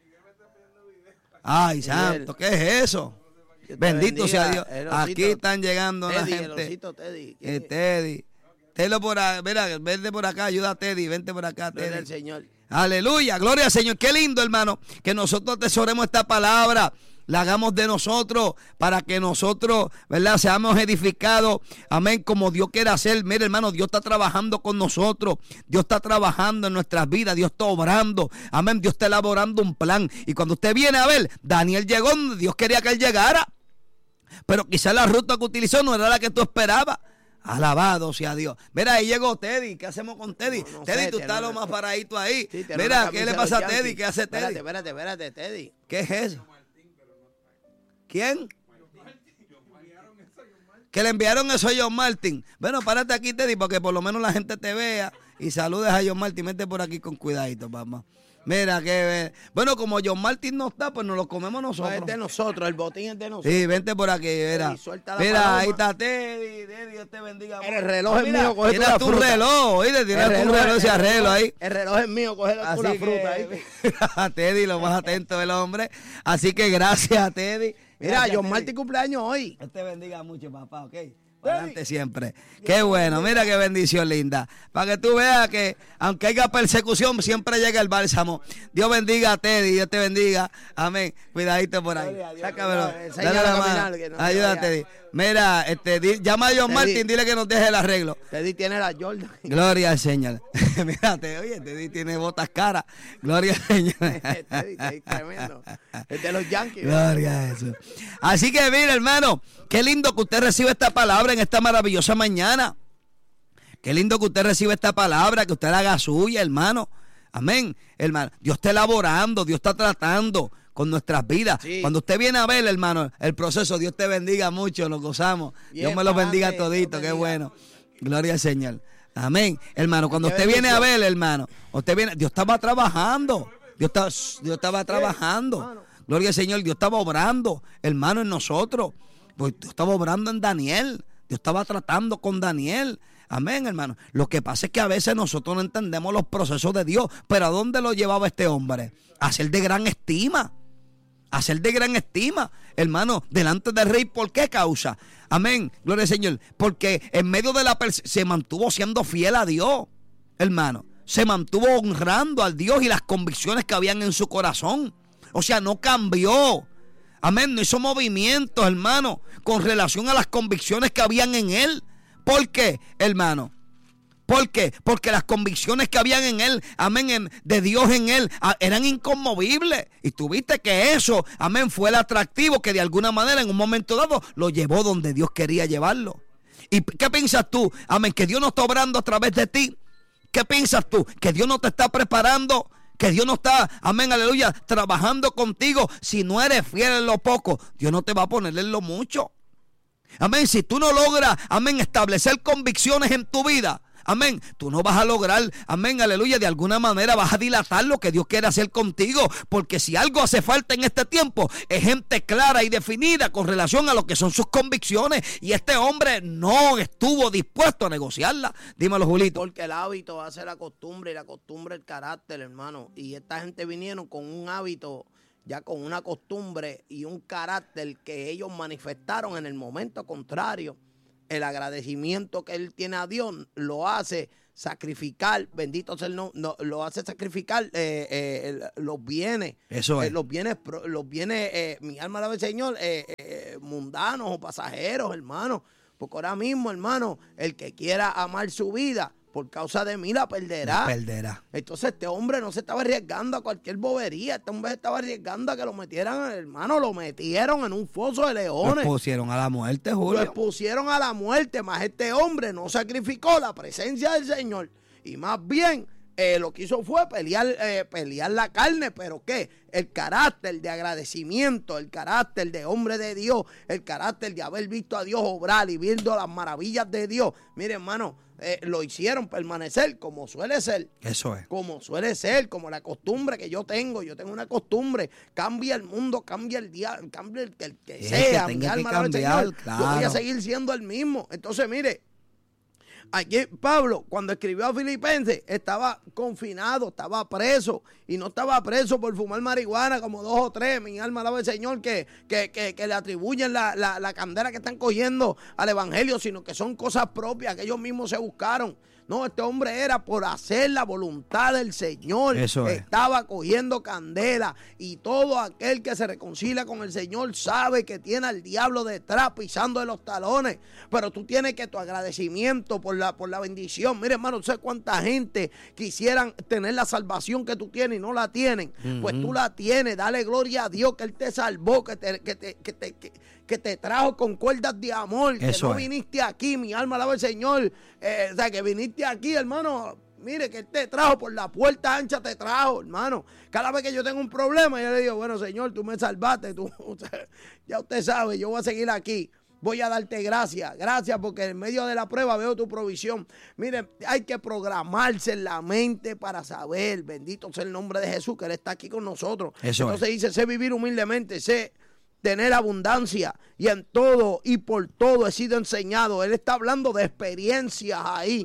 B: Ay, santo, ¿qué es eso?
A: Dios te
B: Bendito
A: bendiga,
B: sea Dios.
A: el osito.
B: Aquí están llegando la
A: Teddy, el
B: gente.
A: osito Teddy.
B: Eh, Teddy. Teddy por acá, mira, vente por acá, ayuda a Teddy, vente por acá,
A: Gloria al
B: Teddy.
A: Señor.
B: Aleluya, gloria al Señor. Qué lindo, hermano, que nosotros atesoremos esta palabra, la hagamos de nosotros, para que nosotros, ¿verdad?, seamos edificados, amén, como Dios quiere hacer. Mire, hermano, Dios está trabajando con nosotros, Dios está trabajando en nuestras vidas, Dios está obrando, amén, Dios está elaborando un plan. Y cuando usted viene a ver, Daniel llegó donde Dios quería que él llegara, pero quizás la ruta que utilizó no era la que tú esperabas. Alabado sea Dios. Mira, ahí llegó Teddy. ¿Qué hacemos con Teddy?
A: No, no
B: Teddy,
A: sé,
B: tú
A: tiene
B: estás lo
A: una-
B: más paradito ahí.
A: Sí, tiene
B: Mira,
A: una
B: ¿qué le
A: camisa
B: pasa a
A: de los
B: Teddy?
A: Yankees.
B: ¿Qué hace
A: Espérate,
B: Teddy?
A: espérate, espérate, Teddy.
B: ¿Qué es eso? ¿Quién? Que le enviaron eso a John Martin. Bueno, párate aquí, Teddy, porque por lo menos la gente te vea y saludes a John Martin. Vete por aquí con cuidadito, papá. Mira, que bueno, como John Martin no está, pues nos lo comemos
A: No,
B: nosotros.
A: es de nosotros, el botín es de nosotros.
B: Sí, vente por aquí, mira.
A: Teddy, suelta la
B: Mira,
A: paloma.
B: ahí está Teddy. Teddy, Dios te bendiga.
A: El reloj es
B: Mira,
A: mío, coge tú
B: tienes
A: la
B: tu
A: fruta.
B: reloj, oíste, tienes
A: El
B: tu reloj, ese
A: el
B: arreglo ahí.
A: El reloj es mío, coge la
B: Así
A: la
B: que,
A: fruta ahí.
B: mira, Teddy, lo más atento del hombre. Así que gracias a Teddy.
A: Mira,
B: Gracias,
A: John
B: Teddy.
A: Martín cumpleaños hoy.
B: Dios te bendiga mucho, papá, ¿ok? Adelante siempre. Qué bueno, mira qué bendición linda. Para que tú veas que aunque haya persecución, siempre llega el bálsamo. Dios bendiga a Teddy, Dios te bendiga. Amén. Cuidadito por ahí.
A: Gloria a Dios.
B: Sácamelo.
A: Enséñale
B: Dale
A: a
B: la mano.
A: caminar, que no se
B: Ayuda a
A: vaya.
B: Teddy. Mira, este, di- llama a John
A: Teddy.
B: Martin, dile que nos deje el arreglo.
A: Teddy tiene la Jordan.
B: Gloria al Señor. Mírate, oye, Teddy tiene botas caras. Gloria al Señor.
A: Teddy, Teddy, tremendo. Es de los Yankees.
B: Gloria a Jesús. Así que mira, hermano, qué lindo que usted reciba esta palabra en esta maravillosa mañana. Qué lindo que usted reciba esta palabra, que usted la haga suya, hermano. Amén, hermano. Dios está elaborando, Dios está tratando con nuestras vidas.
A: Sí.
B: Cuando usted viene a ver, hermano, el proceso, Dios te bendiga mucho, lo gozamos.
A: Bien,
B: Dios me los bendiga
A: pa'lante,
B: todito,
A: Dios
B: qué
A: bendiga.
B: bueno. Gloria al Señor. Amén. Hermano, cuando
A: Qué
B: usted viene a
A: bendición.
B: ver, hermano, usted viene, Dios estaba trabajando. Dios estaba, Dios estaba trabajando.
A: hermano.
B: Gloria al Señor, Dios estaba obrando, hermano, en nosotros. Pues Dios estaba obrando en Daniel. Dios estaba tratando con Daniel. Amén, hermano. Lo que pasa es que a veces nosotros no entendemos los procesos de Dios. Pero ¿a dónde lo llevaba este hombre? A ser de gran estima. A ser de gran estima, hermano, delante del rey. ¿Por qué causa? Amén, gloria al Señor. Porque en medio de la perse- se mantuvo siendo fiel a Dios, hermano. Se mantuvo honrando al Dios y las convicciones que habían en su corazón. O sea, no cambió. Amén, no hizo movimientos, hermano, con relación a las convicciones que habían en él. ¿Por qué, hermano? ¿Por qué? Porque las convicciones que habían en él, amén, en, de Dios en él, a, eran inconmovibles. Y tuviste que eso, amén, fue el atractivo que de alguna manera en un momento dado lo llevó donde Dios quería llevarlo. ¿Y qué piensas tú? Amén, que Dios no está obrando a través de ti. ¿Qué piensas tú? Que Dios no te está preparando. Que Dios no está, amén, aleluya, trabajando contigo. Si no eres fiel en lo poco, Dios no te va a poner en lo mucho. Amén, si tú no logras, amén, establecer convicciones en tu vida, amén, tú no vas a lograr, amén, aleluya, de alguna manera vas a dilatar lo que Dios quiere hacer contigo, porque si algo hace falta en este tiempo es gente clara y definida con relación a lo que son sus convicciones, y este hombre no estuvo dispuesto a negociarla. Dímelo, Julito.
A: Porque el hábito hace la costumbre y la costumbre el carácter, hermano, y esta gente vinieron con un hábito, ya con una costumbre y un carácter que ellos manifestaron en el momento contrario. El agradecimiento que él tiene a Dios lo hace sacrificar, bendito sea el nombre, no, lo hace sacrificar eh, eh, los bienes.
B: Eso es.
A: Eh, los bienes, los bienes eh, mi alma alaba al Señor, eh, eh, mundanos o pasajeros, hermano. Porque ahora mismo, hermano, el que quiera amar su vida, por causa de mí la perderá.
B: La perderá.
A: Entonces este hombre no se estaba arriesgando a cualquier bobería. Este hombre se estaba arriesgando a que lo metieran, hermano, lo metieron en un foso de leones.
B: Lo pusieron a la muerte,
A: Lo
B: Julio.
A: expusieron a la muerte, más este hombre no sacrificó la presencia del Señor. Y más bien, eh, lo que hizo fue pelear, eh, pelear la carne. ¿Pero qué? El carácter de agradecimiento, el carácter de hombre de Dios, el carácter de haber visto a Dios obrar y viendo las maravillas de Dios. Mire, hermano, Eh, lo hicieron permanecer como suele ser.
B: Eso es.
A: Como suele ser, como la costumbre que yo tengo. Yo tengo una costumbre. Cambia el mundo, cambia el día, cambia el, el que
B: Sí,
A: sea.
B: que
A: Mi
B: tenga que
A: alma alaba al
B: cambiar,
A: Señor.
B: claro.
A: Yo voy a seguir siendo el mismo. Entonces, mire, aquí Pablo, cuando escribió a Filipenses, estaba confinado, estaba preso. Y no estaba preso por fumar marihuana como dos o tres. Mi alma alaba al Señor, que, que, que, que le atribuyen la, la, la candela que están cogiendo al evangelio, sino que son cosas propias que ellos mismos se buscaron. No, este hombre era por hacer la voluntad del Señor.
B: Eso es.
A: Estaba cogiendo candela. Y todo aquel que se reconcilia con el Señor sabe que tiene al diablo detrás pisando de los talones. Pero tú tienes que tu agradecimiento por la, por la bendición. Mire, hermano, no sé cuánta gente quisieran tener la salvación que tú tienes y no la tienen. Uh-huh. Pues tú la tienes. Dale gloria a Dios que Él te salvó, que te, que te, que te, que, que te trajo con cuerdas de amor.
B: Eso
A: que no
B: es.
A: viniste aquí, mi alma alaba al Señor. Eh, o sea, que viniste aquí, hermano. Mire, que Él te trajo por la puerta ancha, te trajo, hermano. Cada vez que yo tengo un problema, yo le digo, bueno, Señor, tú me salvaste. Tú, ya usted sabe, yo voy a seguir aquí. Voy a darte gracias, gracias porque en medio de la prueba veo tu provisión. Miren, hay que programarse en la mente para saber, bendito sea el nombre de Jesús, que Él está aquí con nosotros.
B: Eso
A: Entonces
B: es.
A: dice, sé vivir humildemente, sé tener abundancia y en todo y por todo he sido enseñado. Él está hablando de experiencias ahí.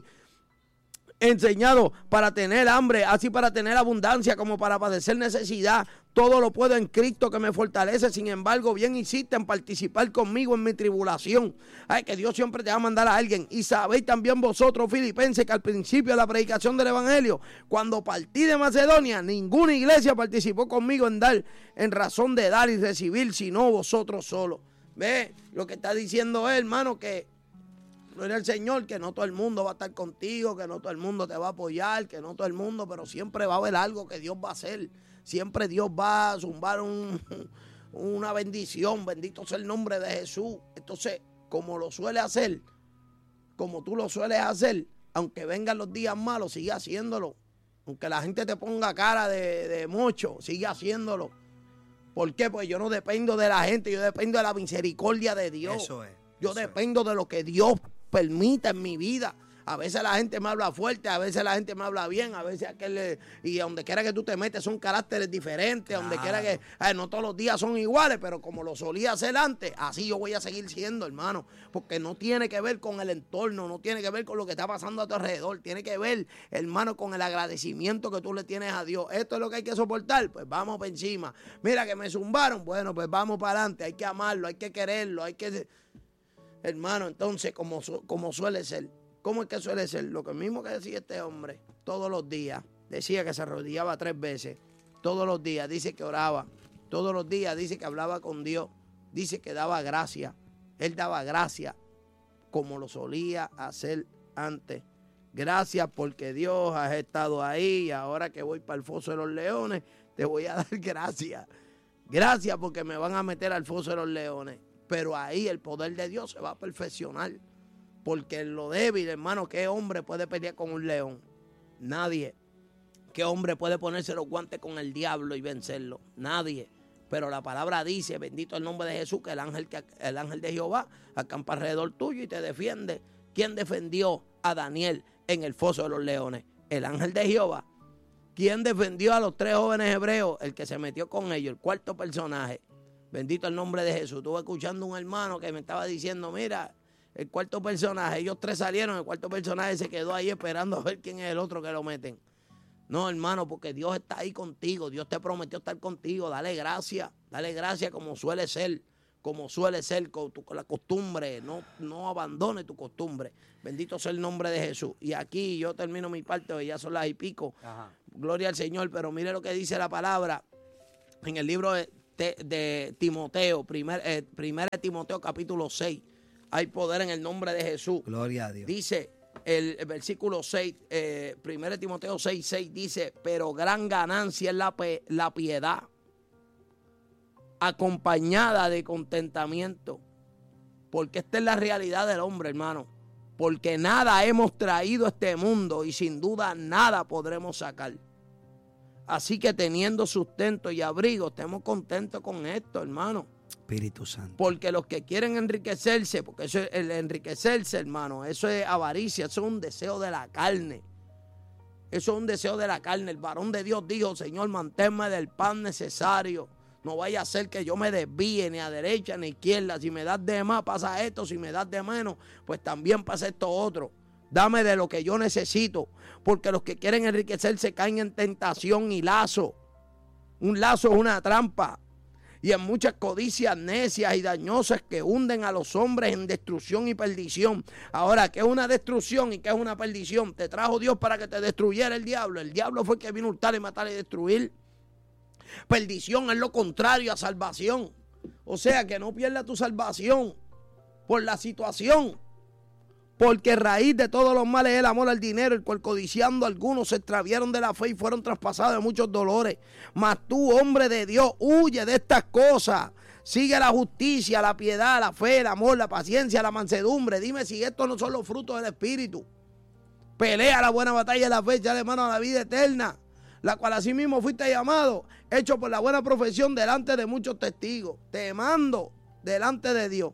A: Enseñado para tener hambre, así para tener abundancia como para padecer necesidad. Todo lo puedo en Cristo que me fortalece. Sin embargo, bien hiciste en participar conmigo en mi tribulación. Ay, que Dios siempre te va a mandar a alguien. Y sabéis también vosotros, filipenses, que al principio de la predicación del evangelio, cuando partí de Macedonia, ninguna iglesia participó conmigo en dar, en razón de dar y recibir, sino vosotros solos. Ve lo que está diciendo él, hermano, que gloria al Señor, que no todo el mundo va a estar contigo, que no todo el mundo te va a apoyar, que no todo el mundo, pero siempre va a haber algo que Dios va a hacer. Siempre Dios va a zumbar un, una bendición. Bendito sea el nombre de Jesús. Entonces, como lo suele hacer, como tú lo sueles hacer, aunque vengan los días malos, sigue haciéndolo. Aunque la gente te ponga cara de, de mocho, sigue haciéndolo. ¿Por qué? Pues yo no dependo de la gente, yo dependo de la misericordia de Dios.
B: Eso es.
A: Yo
B: eso
A: dependo
B: es.
A: de lo que Dios permita en mi vida. A veces la gente me habla fuerte, a veces la gente me habla bien, a veces aquel, y donde quiera que tú te metes son caracteres diferentes, claro. Donde quiera que, eh, no todos los días son iguales, pero como lo solía hacer antes, así yo voy a seguir siendo, hermano, porque no tiene que ver con el entorno, no tiene que ver con lo que está pasando a tu alrededor, tiene que ver, hermano, con el agradecimiento que tú le tienes a Dios. Esto es lo que hay que soportar, pues vamos para encima. Mira que me zumbaron, bueno, pues vamos para adelante, hay que amarlo, hay que quererlo, hay que... Hermano, entonces, como, como suele ser, ¿cómo es que suele ser? Lo que mismo que decía este hombre, todos los días, decía que se arrodillaba tres veces, todos los días, dice que oraba, todos los días dice que hablaba con Dios, dice que daba gracia, él daba gracia, como lo solía hacer antes Gracias porque Dios has estado ahí y ahora que voy para el foso de los leones, te voy a dar gracias. Gracias porque me van a meter al foso de los leones. Pero ahí el poder de Dios se va a perfeccionar. Porque en lo débil, hermano, ¿qué hombre puede pelear con un león? Nadie. ¿Qué hombre puede ponerse los guantes con el diablo y vencerlo? Nadie. Pero la palabra dice, bendito el nombre de Jesús, que el ángel, que el ángel de Jehová acampa alrededor tuyo y te defiende. ¿Quién defendió a Daniel en el foso de los leones? El ángel de Jehová. ¿Quién defendió a los tres jóvenes hebreos? El que se metió con ellos, el cuarto personaje. Bendito el nombre de Jesús. Estuve escuchando un hermano que me estaba diciendo, mira, el cuarto personaje, ellos tres salieron, el cuarto personaje se quedó ahí esperando a ver quién es el otro que lo meten. No, hermano, porque Dios está ahí contigo, Dios te prometió estar contigo, dale gracias, dale gracias como suele ser, como suele ser con, tu, con la costumbre, no, no abandone tu costumbre. Bendito sea el nombre de Jesús. Y aquí yo termino mi parte, ya son las y pico. Ajá. Gloria al Señor, pero mire lo que dice la palabra en el libro de, de, de Timoteo, primer, eh, primera de Timoteo capítulo seis. Hay poder en el nombre de Jesús.
B: Gloria a Dios.
A: Dice el, el versículo seis, eh, primera de Timoteo seis, seis, dice, pero gran ganancia es la, la piedad, acompañada de contentamiento. Porque esta es la realidad del hombre, hermano. Porque nada hemos traído a este mundo y sin duda nada podremos sacar. Así que teniendo sustento y abrigo, estemos contentos con esto, hermano.
B: Espíritu Santo.
A: Porque los que quieren enriquecerse, porque eso es el enriquecerse, hermano, eso es avaricia, eso es un deseo de la carne. Eso es un deseo de la carne. El varón de Dios dijo, Señor, manténme del pan necesario. No vaya a ser que yo me desvíe ni a derecha ni a izquierda. Si me das de más, pasa esto. Si me das de menos, pues también pasa esto otro. Dame de lo que yo necesito. Porque los que quieren enriquecerse caen en tentación y lazo. Un lazo es una trampa. Y en muchas codicias necias y dañosas que hunden a los hombres en destrucción y perdición. Ahora, ¿qué es una destrucción y qué es una perdición? ¿Te trajo Dios para que te destruyera el diablo? El diablo fue el que vino a hurtar y matar y destruir. Perdición es lo contrario a salvación. O sea, que no pierdas tu salvación por la situación. Porque raíz de todos los males es el amor al dinero, el cual codiciando algunos se extraviaron de la fe y fueron traspasados de muchos dolores. Mas tú, hombre de Dios, huye de estas cosas. Sigue la justicia, la piedad, la fe, el amor, la paciencia, la mansedumbre. Dime si estos no son los frutos del Espíritu. Pelea la buena batalla de la fe, echa mano a la vida eterna, la cual asimismo fuiste llamado, hecho por la buena profesión delante de muchos testigos. Te mando delante de Dios,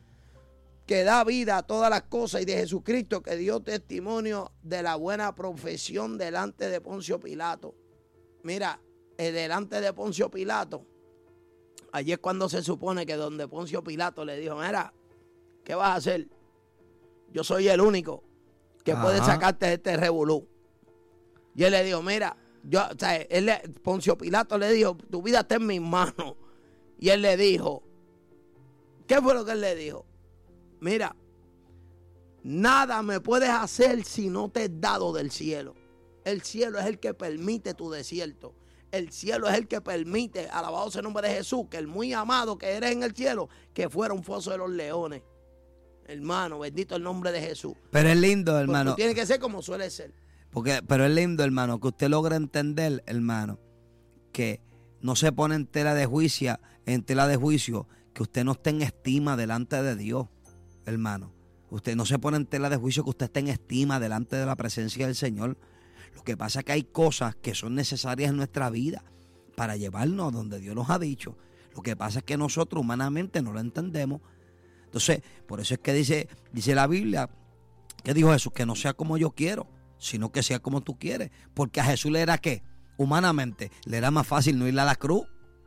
A: que da vida a todas las cosas, y de Jesucristo, que dio testimonio de la buena profesión delante de Poncio Pilato. Mira, eh, delante de Poncio Pilato, allí es cuando se supone que donde Poncio Pilato le dijo, mira, ¿qué vas a hacer? Yo soy el único que Ajá. puede sacarte de este revolú. Y él le dijo, mira, yo, o sea, él le, Poncio Pilato le dijo, tu vida está en mis manos. Y él le dijo, ¿qué fue lo que él le dijo? Mira, nada me puedes hacer si no te he dado del cielo. El cielo es el que permite tu desierto. El cielo es el que permite, alabado sea el nombre de Jesús, que el muy amado que eres en el cielo, que fuera un foso de los leones. Hermano, bendito el nombre de Jesús.
B: Pero es lindo, hermano.
A: Porque tiene que ser como suele ser.
B: Porque, pero es lindo, hermano, que usted logre entender, hermano, que no se pone en tela de juicio, en tela de juicio, que usted no esté en estima delante de Dios, hermano. Usted no se pone en tela de juicio que usted esté en estima delante de la presencia del Señor. Lo que pasa es que hay cosas que son necesarias en nuestra vida para llevarnos donde Dios nos ha dicho. Lo que pasa es que nosotros humanamente no lo entendemos. Entonces, por eso es que dice, dice la Biblia, que dijo Jesús, que no sea como yo quiero, sino que sea como tú quieres. Porque a Jesús le era ¿qué? Humanamente, le era más fácil no ir a la cruz.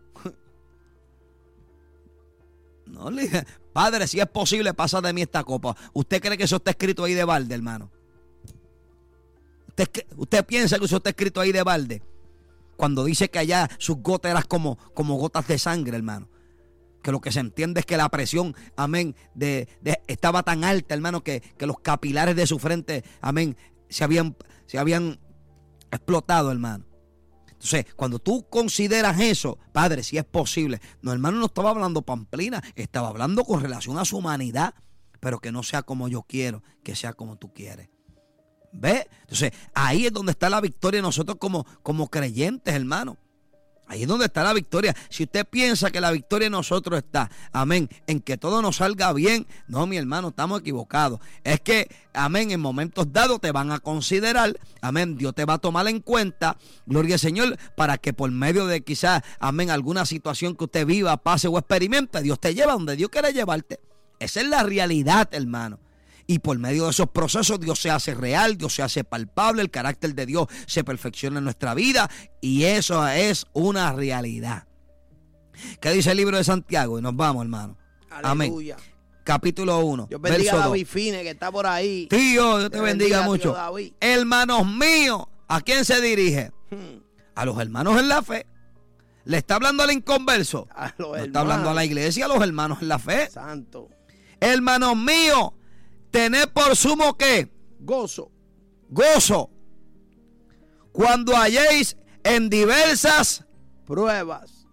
B: No le dije, Padre, si es posible, pasa de mí esta copa. ¿Usted cree que eso está escrito ahí de balde, hermano? ¿Usted, usted piensa que eso está escrito ahí de balde? Cuando dice que allá sus gotas eran como, como gotas de sangre, hermano. Que lo que se entiende es que la presión, amén, de, de, estaba tan alta, hermano, que, que los capilares de su frente, amén, se habían, se habían explotado, hermano. Entonces, cuando tú consideras eso, Padre, si es posible, no, hermano, no estaba hablando pamplina, estaba hablando con relación a su humanidad, pero que no sea como yo quiero, que sea como tú quieres. ¿Ve? Entonces, ahí es donde está la victoria nosotros como, como creyentes, hermano. Ahí es donde está la victoria. Si usted piensa que la victoria en nosotros está, amén, en que todo nos salga bien, no, mi hermano, estamos equivocados. Es que, amén, en momentos dados te van a considerar, amén, Dios te va a tomar en cuenta, gloria al Señor, para que por medio de quizás, amén, alguna situación que usted viva, pase o experimente, Dios te lleva donde Dios quiere llevarte. Esa es la realidad, hermano. Y por medio de esos procesos Dios se hace real, Dios se hace palpable, el carácter de Dios se perfecciona en nuestra vida y eso es una realidad. ¿Qué dice el libro de Santiago? Y nos vamos, hermano.
A: Aleluya.
B: Amén. Capítulo uno.
A: Dios bendiga
B: verso
A: a David
B: dos.
A: Fine, que está por ahí.
B: Tío, Dios te,
A: Te
B: bendiga,
A: bendiga,
B: mucho.
A: tío David.
B: Hermanos míos, ¿a quién se dirige?
A: Hmm.
B: A los hermanos en la fe. ¿Le está hablando al inconverso?
A: A los
B: No
A: hermanos.
B: está hablando a la iglesia, a los hermanos en la fe.
A: Santo.
B: Hermanos míos, tened por sumo que
A: Gozo.
B: gozo cuando halléis en diversas,
A: Pruebas.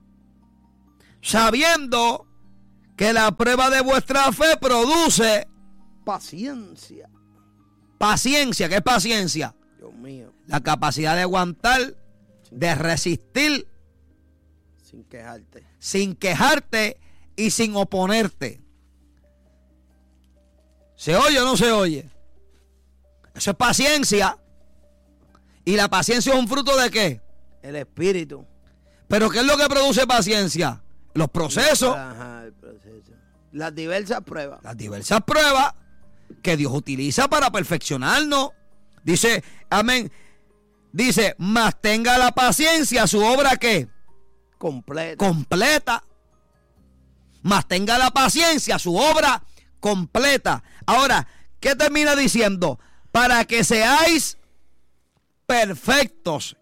B: sabiendo que la prueba de vuestra fe produce
A: Paciencia.
B: paciencia. ¿Qué es paciencia?
A: Dios mío.
B: La capacidad de aguantar, de resistir
A: Sin quejarte.
B: sin quejarte y sin oponerte. ¿Se oye o no se oye? Eso es paciencia. ¿Y la paciencia es un fruto de qué?
A: El espíritu.
B: ¿Pero qué es lo que produce paciencia? Los procesos,
A: Ajá, el proceso. Las diversas pruebas.
B: las diversas pruebas que Dios utiliza para perfeccionarnos. Dice, amén, dice, más tenga la paciencia su obra ¿qué?
A: Completa.
B: Completa. Más tenga la paciencia su obra completa. Ahora, ¿qué termina diciendo? Para que seáis perfectos,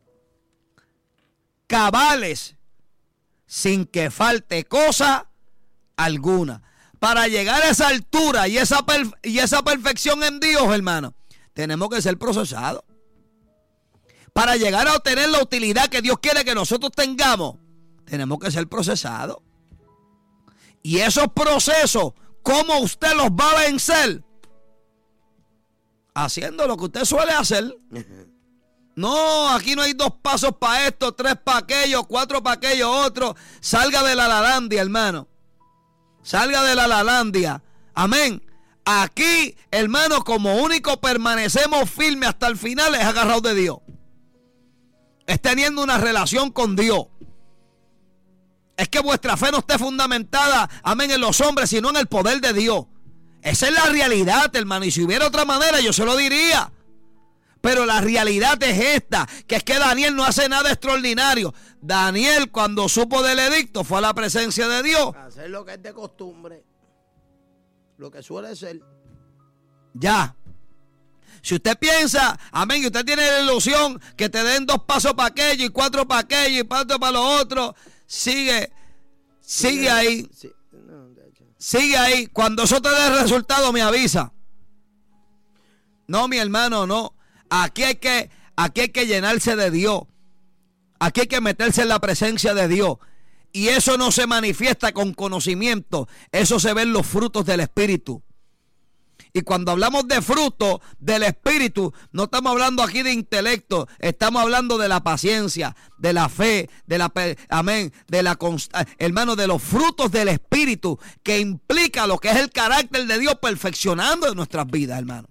B: cabales, sin que falte cosa alguna. Para llegar a esa altura y esa, perf- y esa perfección en Dios, hermano, tenemos que ser procesados. Para llegar a obtener la utilidad que Dios quiere que nosotros tengamos, tenemos que ser procesados. Y esos procesos, ¿cómo usted los va a vencer? Haciendo lo que usted suele hacer. No, aquí no hay dos pasos para esto, tres para aquello, cuatro para aquello, otro. Salga de la lalandia, hermano. Salga de la lalandia. Amén. Aquí, hermano, como único permanecemos firmes hasta el final es agarrados de Dios. Es teniendo una relación con Dios. Es que vuestra fe no esté fundamentada, amén, en los hombres, sino en el poder de Dios. Esa es la realidad, hermano. Y si hubiera otra manera, yo se lo diría. Pero la realidad es esta, que es que Daniel no hace nada extraordinario. Daniel, cuando supo del edicto, fue a la presencia de Dios.
A: Hacer lo que es de costumbre. Lo que suele ser.
B: Ya. Si usted piensa, amén, que usted tiene la ilusión que te den dos pasos para aquello y cuatro para aquello y cuatro para lo otro, sigue, sigue ahí,
A: Sí. No, de hecho.
B: sigue ahí. Cuando eso te dé resultado, me avisa. No, mi hermano, no. Aquí hay que, aquí hay que llenarse de Dios. Aquí hay que meterse en la presencia de Dios. Y eso no se manifiesta con conocimiento. Eso se ve en los frutos del Espíritu. Y cuando hablamos de fruto del Espíritu, no estamos hablando aquí de intelecto, estamos hablando de la paciencia, de la fe, de la, amén, de la consta, hermano, de los frutos del Espíritu, que implica lo que es el carácter de Dios perfeccionando en nuestras vidas, hermano.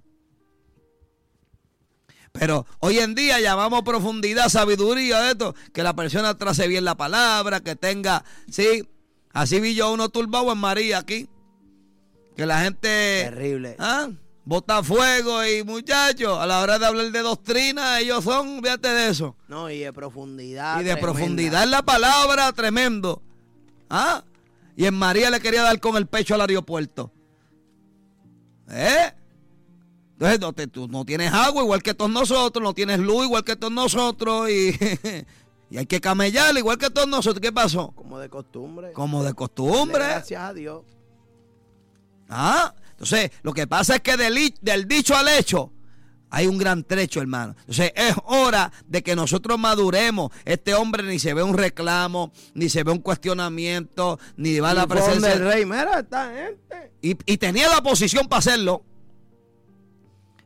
B: Pero hoy en día llamamos profundidad, sabiduría de esto, que la persona trace bien la palabra, que tenga, sí, así vi yo uno turbado en María aquí. Que la gente
A: Terrible.
B: ¿ah? bota fuego y muchachos, a la hora de hablar de doctrina, ellos son, fíjate de eso.
A: No, y de profundidad.
B: y de
A: tremenda.
B: profundidad en la palabra, tremendo. ¿Ah? Y en María le quería dar con el pecho al aeropuerto. ¿Eh? Entonces no, te, tú no tienes agua igual que todos nosotros, no tienes luz igual que todos nosotros y, y hay que camellar igual que todos nosotros. ¿Qué pasó?
A: Como de costumbre.
B: Como de
A: Dale
B: costumbre.
A: Gracias a Dios.
B: Ah, entonces lo que pasa es que del, del dicho al hecho hay un gran trecho, hermano. Entonces es hora de que nosotros maduremos. Este hombre ni se ve un reclamo, ni se ve un cuestionamiento, ni va a la
A: Informe
B: presencia
A: del rey. Mira, esta gente.
B: y, y tenía la posición para hacerlo,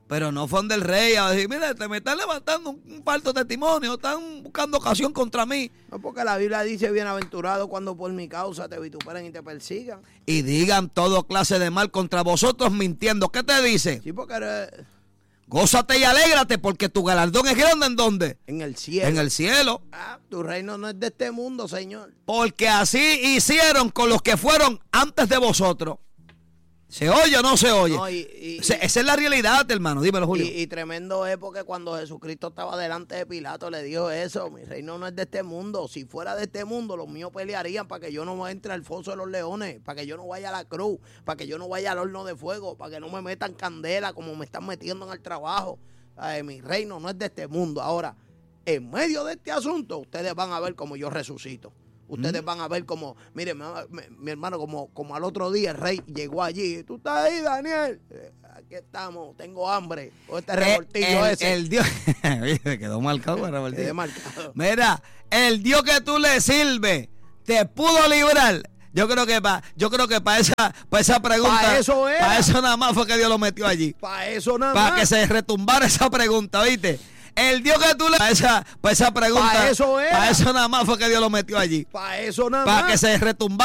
B: Pero no fueron del rey a decir, mira, te me están levantando un, un falso testimonio, están buscando ocasión contra mí.
A: No, porque la Biblia dice, bienaventurado cuando por mi causa te vituperen y te persigan.
B: Y digan todo clase de mal contra vosotros mintiendo. ¿Qué te dice?
A: Sí, porque eres
B: Gózate y alégrate porque tu galardón es grande. ¿En dónde?
A: en el cielo.
B: En el cielo.
A: Ah, tu reino no es de este mundo, Señor.
B: Porque así hicieron con los que fueron antes de vosotros. ¿Se oye o no se oye?
A: No, y, y-
B: O sea, esa es la realidad, hermano. Dímelo, Julio.
A: Y, y tremendo es porque cuando Jesucristo estaba delante de Pilato le dijo eso, mi reino no es de este mundo, si fuera de este mundo los míos pelearían para que yo no entre al foso de los leones, para que yo no vaya a la cruz, para que yo no vaya al horno de fuego, para que no me metan candela como me están metiendo en el trabajo. Ay, mi reino no es de este mundo. Ahora, en medio de este asunto, ustedes van a ver cómo yo resucito. Ustedes van a ver como, mire, mi, mi- mi hermano, como, como al otro día el rey llegó allí. ¿Tú estás ahí, Daniel? Eh, aquí estamos, tengo hambre. O este revoltillo
B: Eh, el,
A: ese.
B: el Dios. Oye, me quedó marcado el revoltillo.
A: Quedé marcado.
B: Mira, el Dios que tú le sirves te pudo librar. Yo creo que para, yo creo que para esa, para esa pregunta,
A: Pa' eso era.
B: para eso nada más fue que Dios lo metió allí,
A: Para eso nada
B: para
A: más.
B: que se retumbara esa pregunta, ¿viste? El Dios que tú le, para esa, para esa pregunta,
A: Pa' eso era.
B: para eso nada más fue que Dios lo metió allí,
A: Para eso nada
B: para
A: más.
B: que se retumbara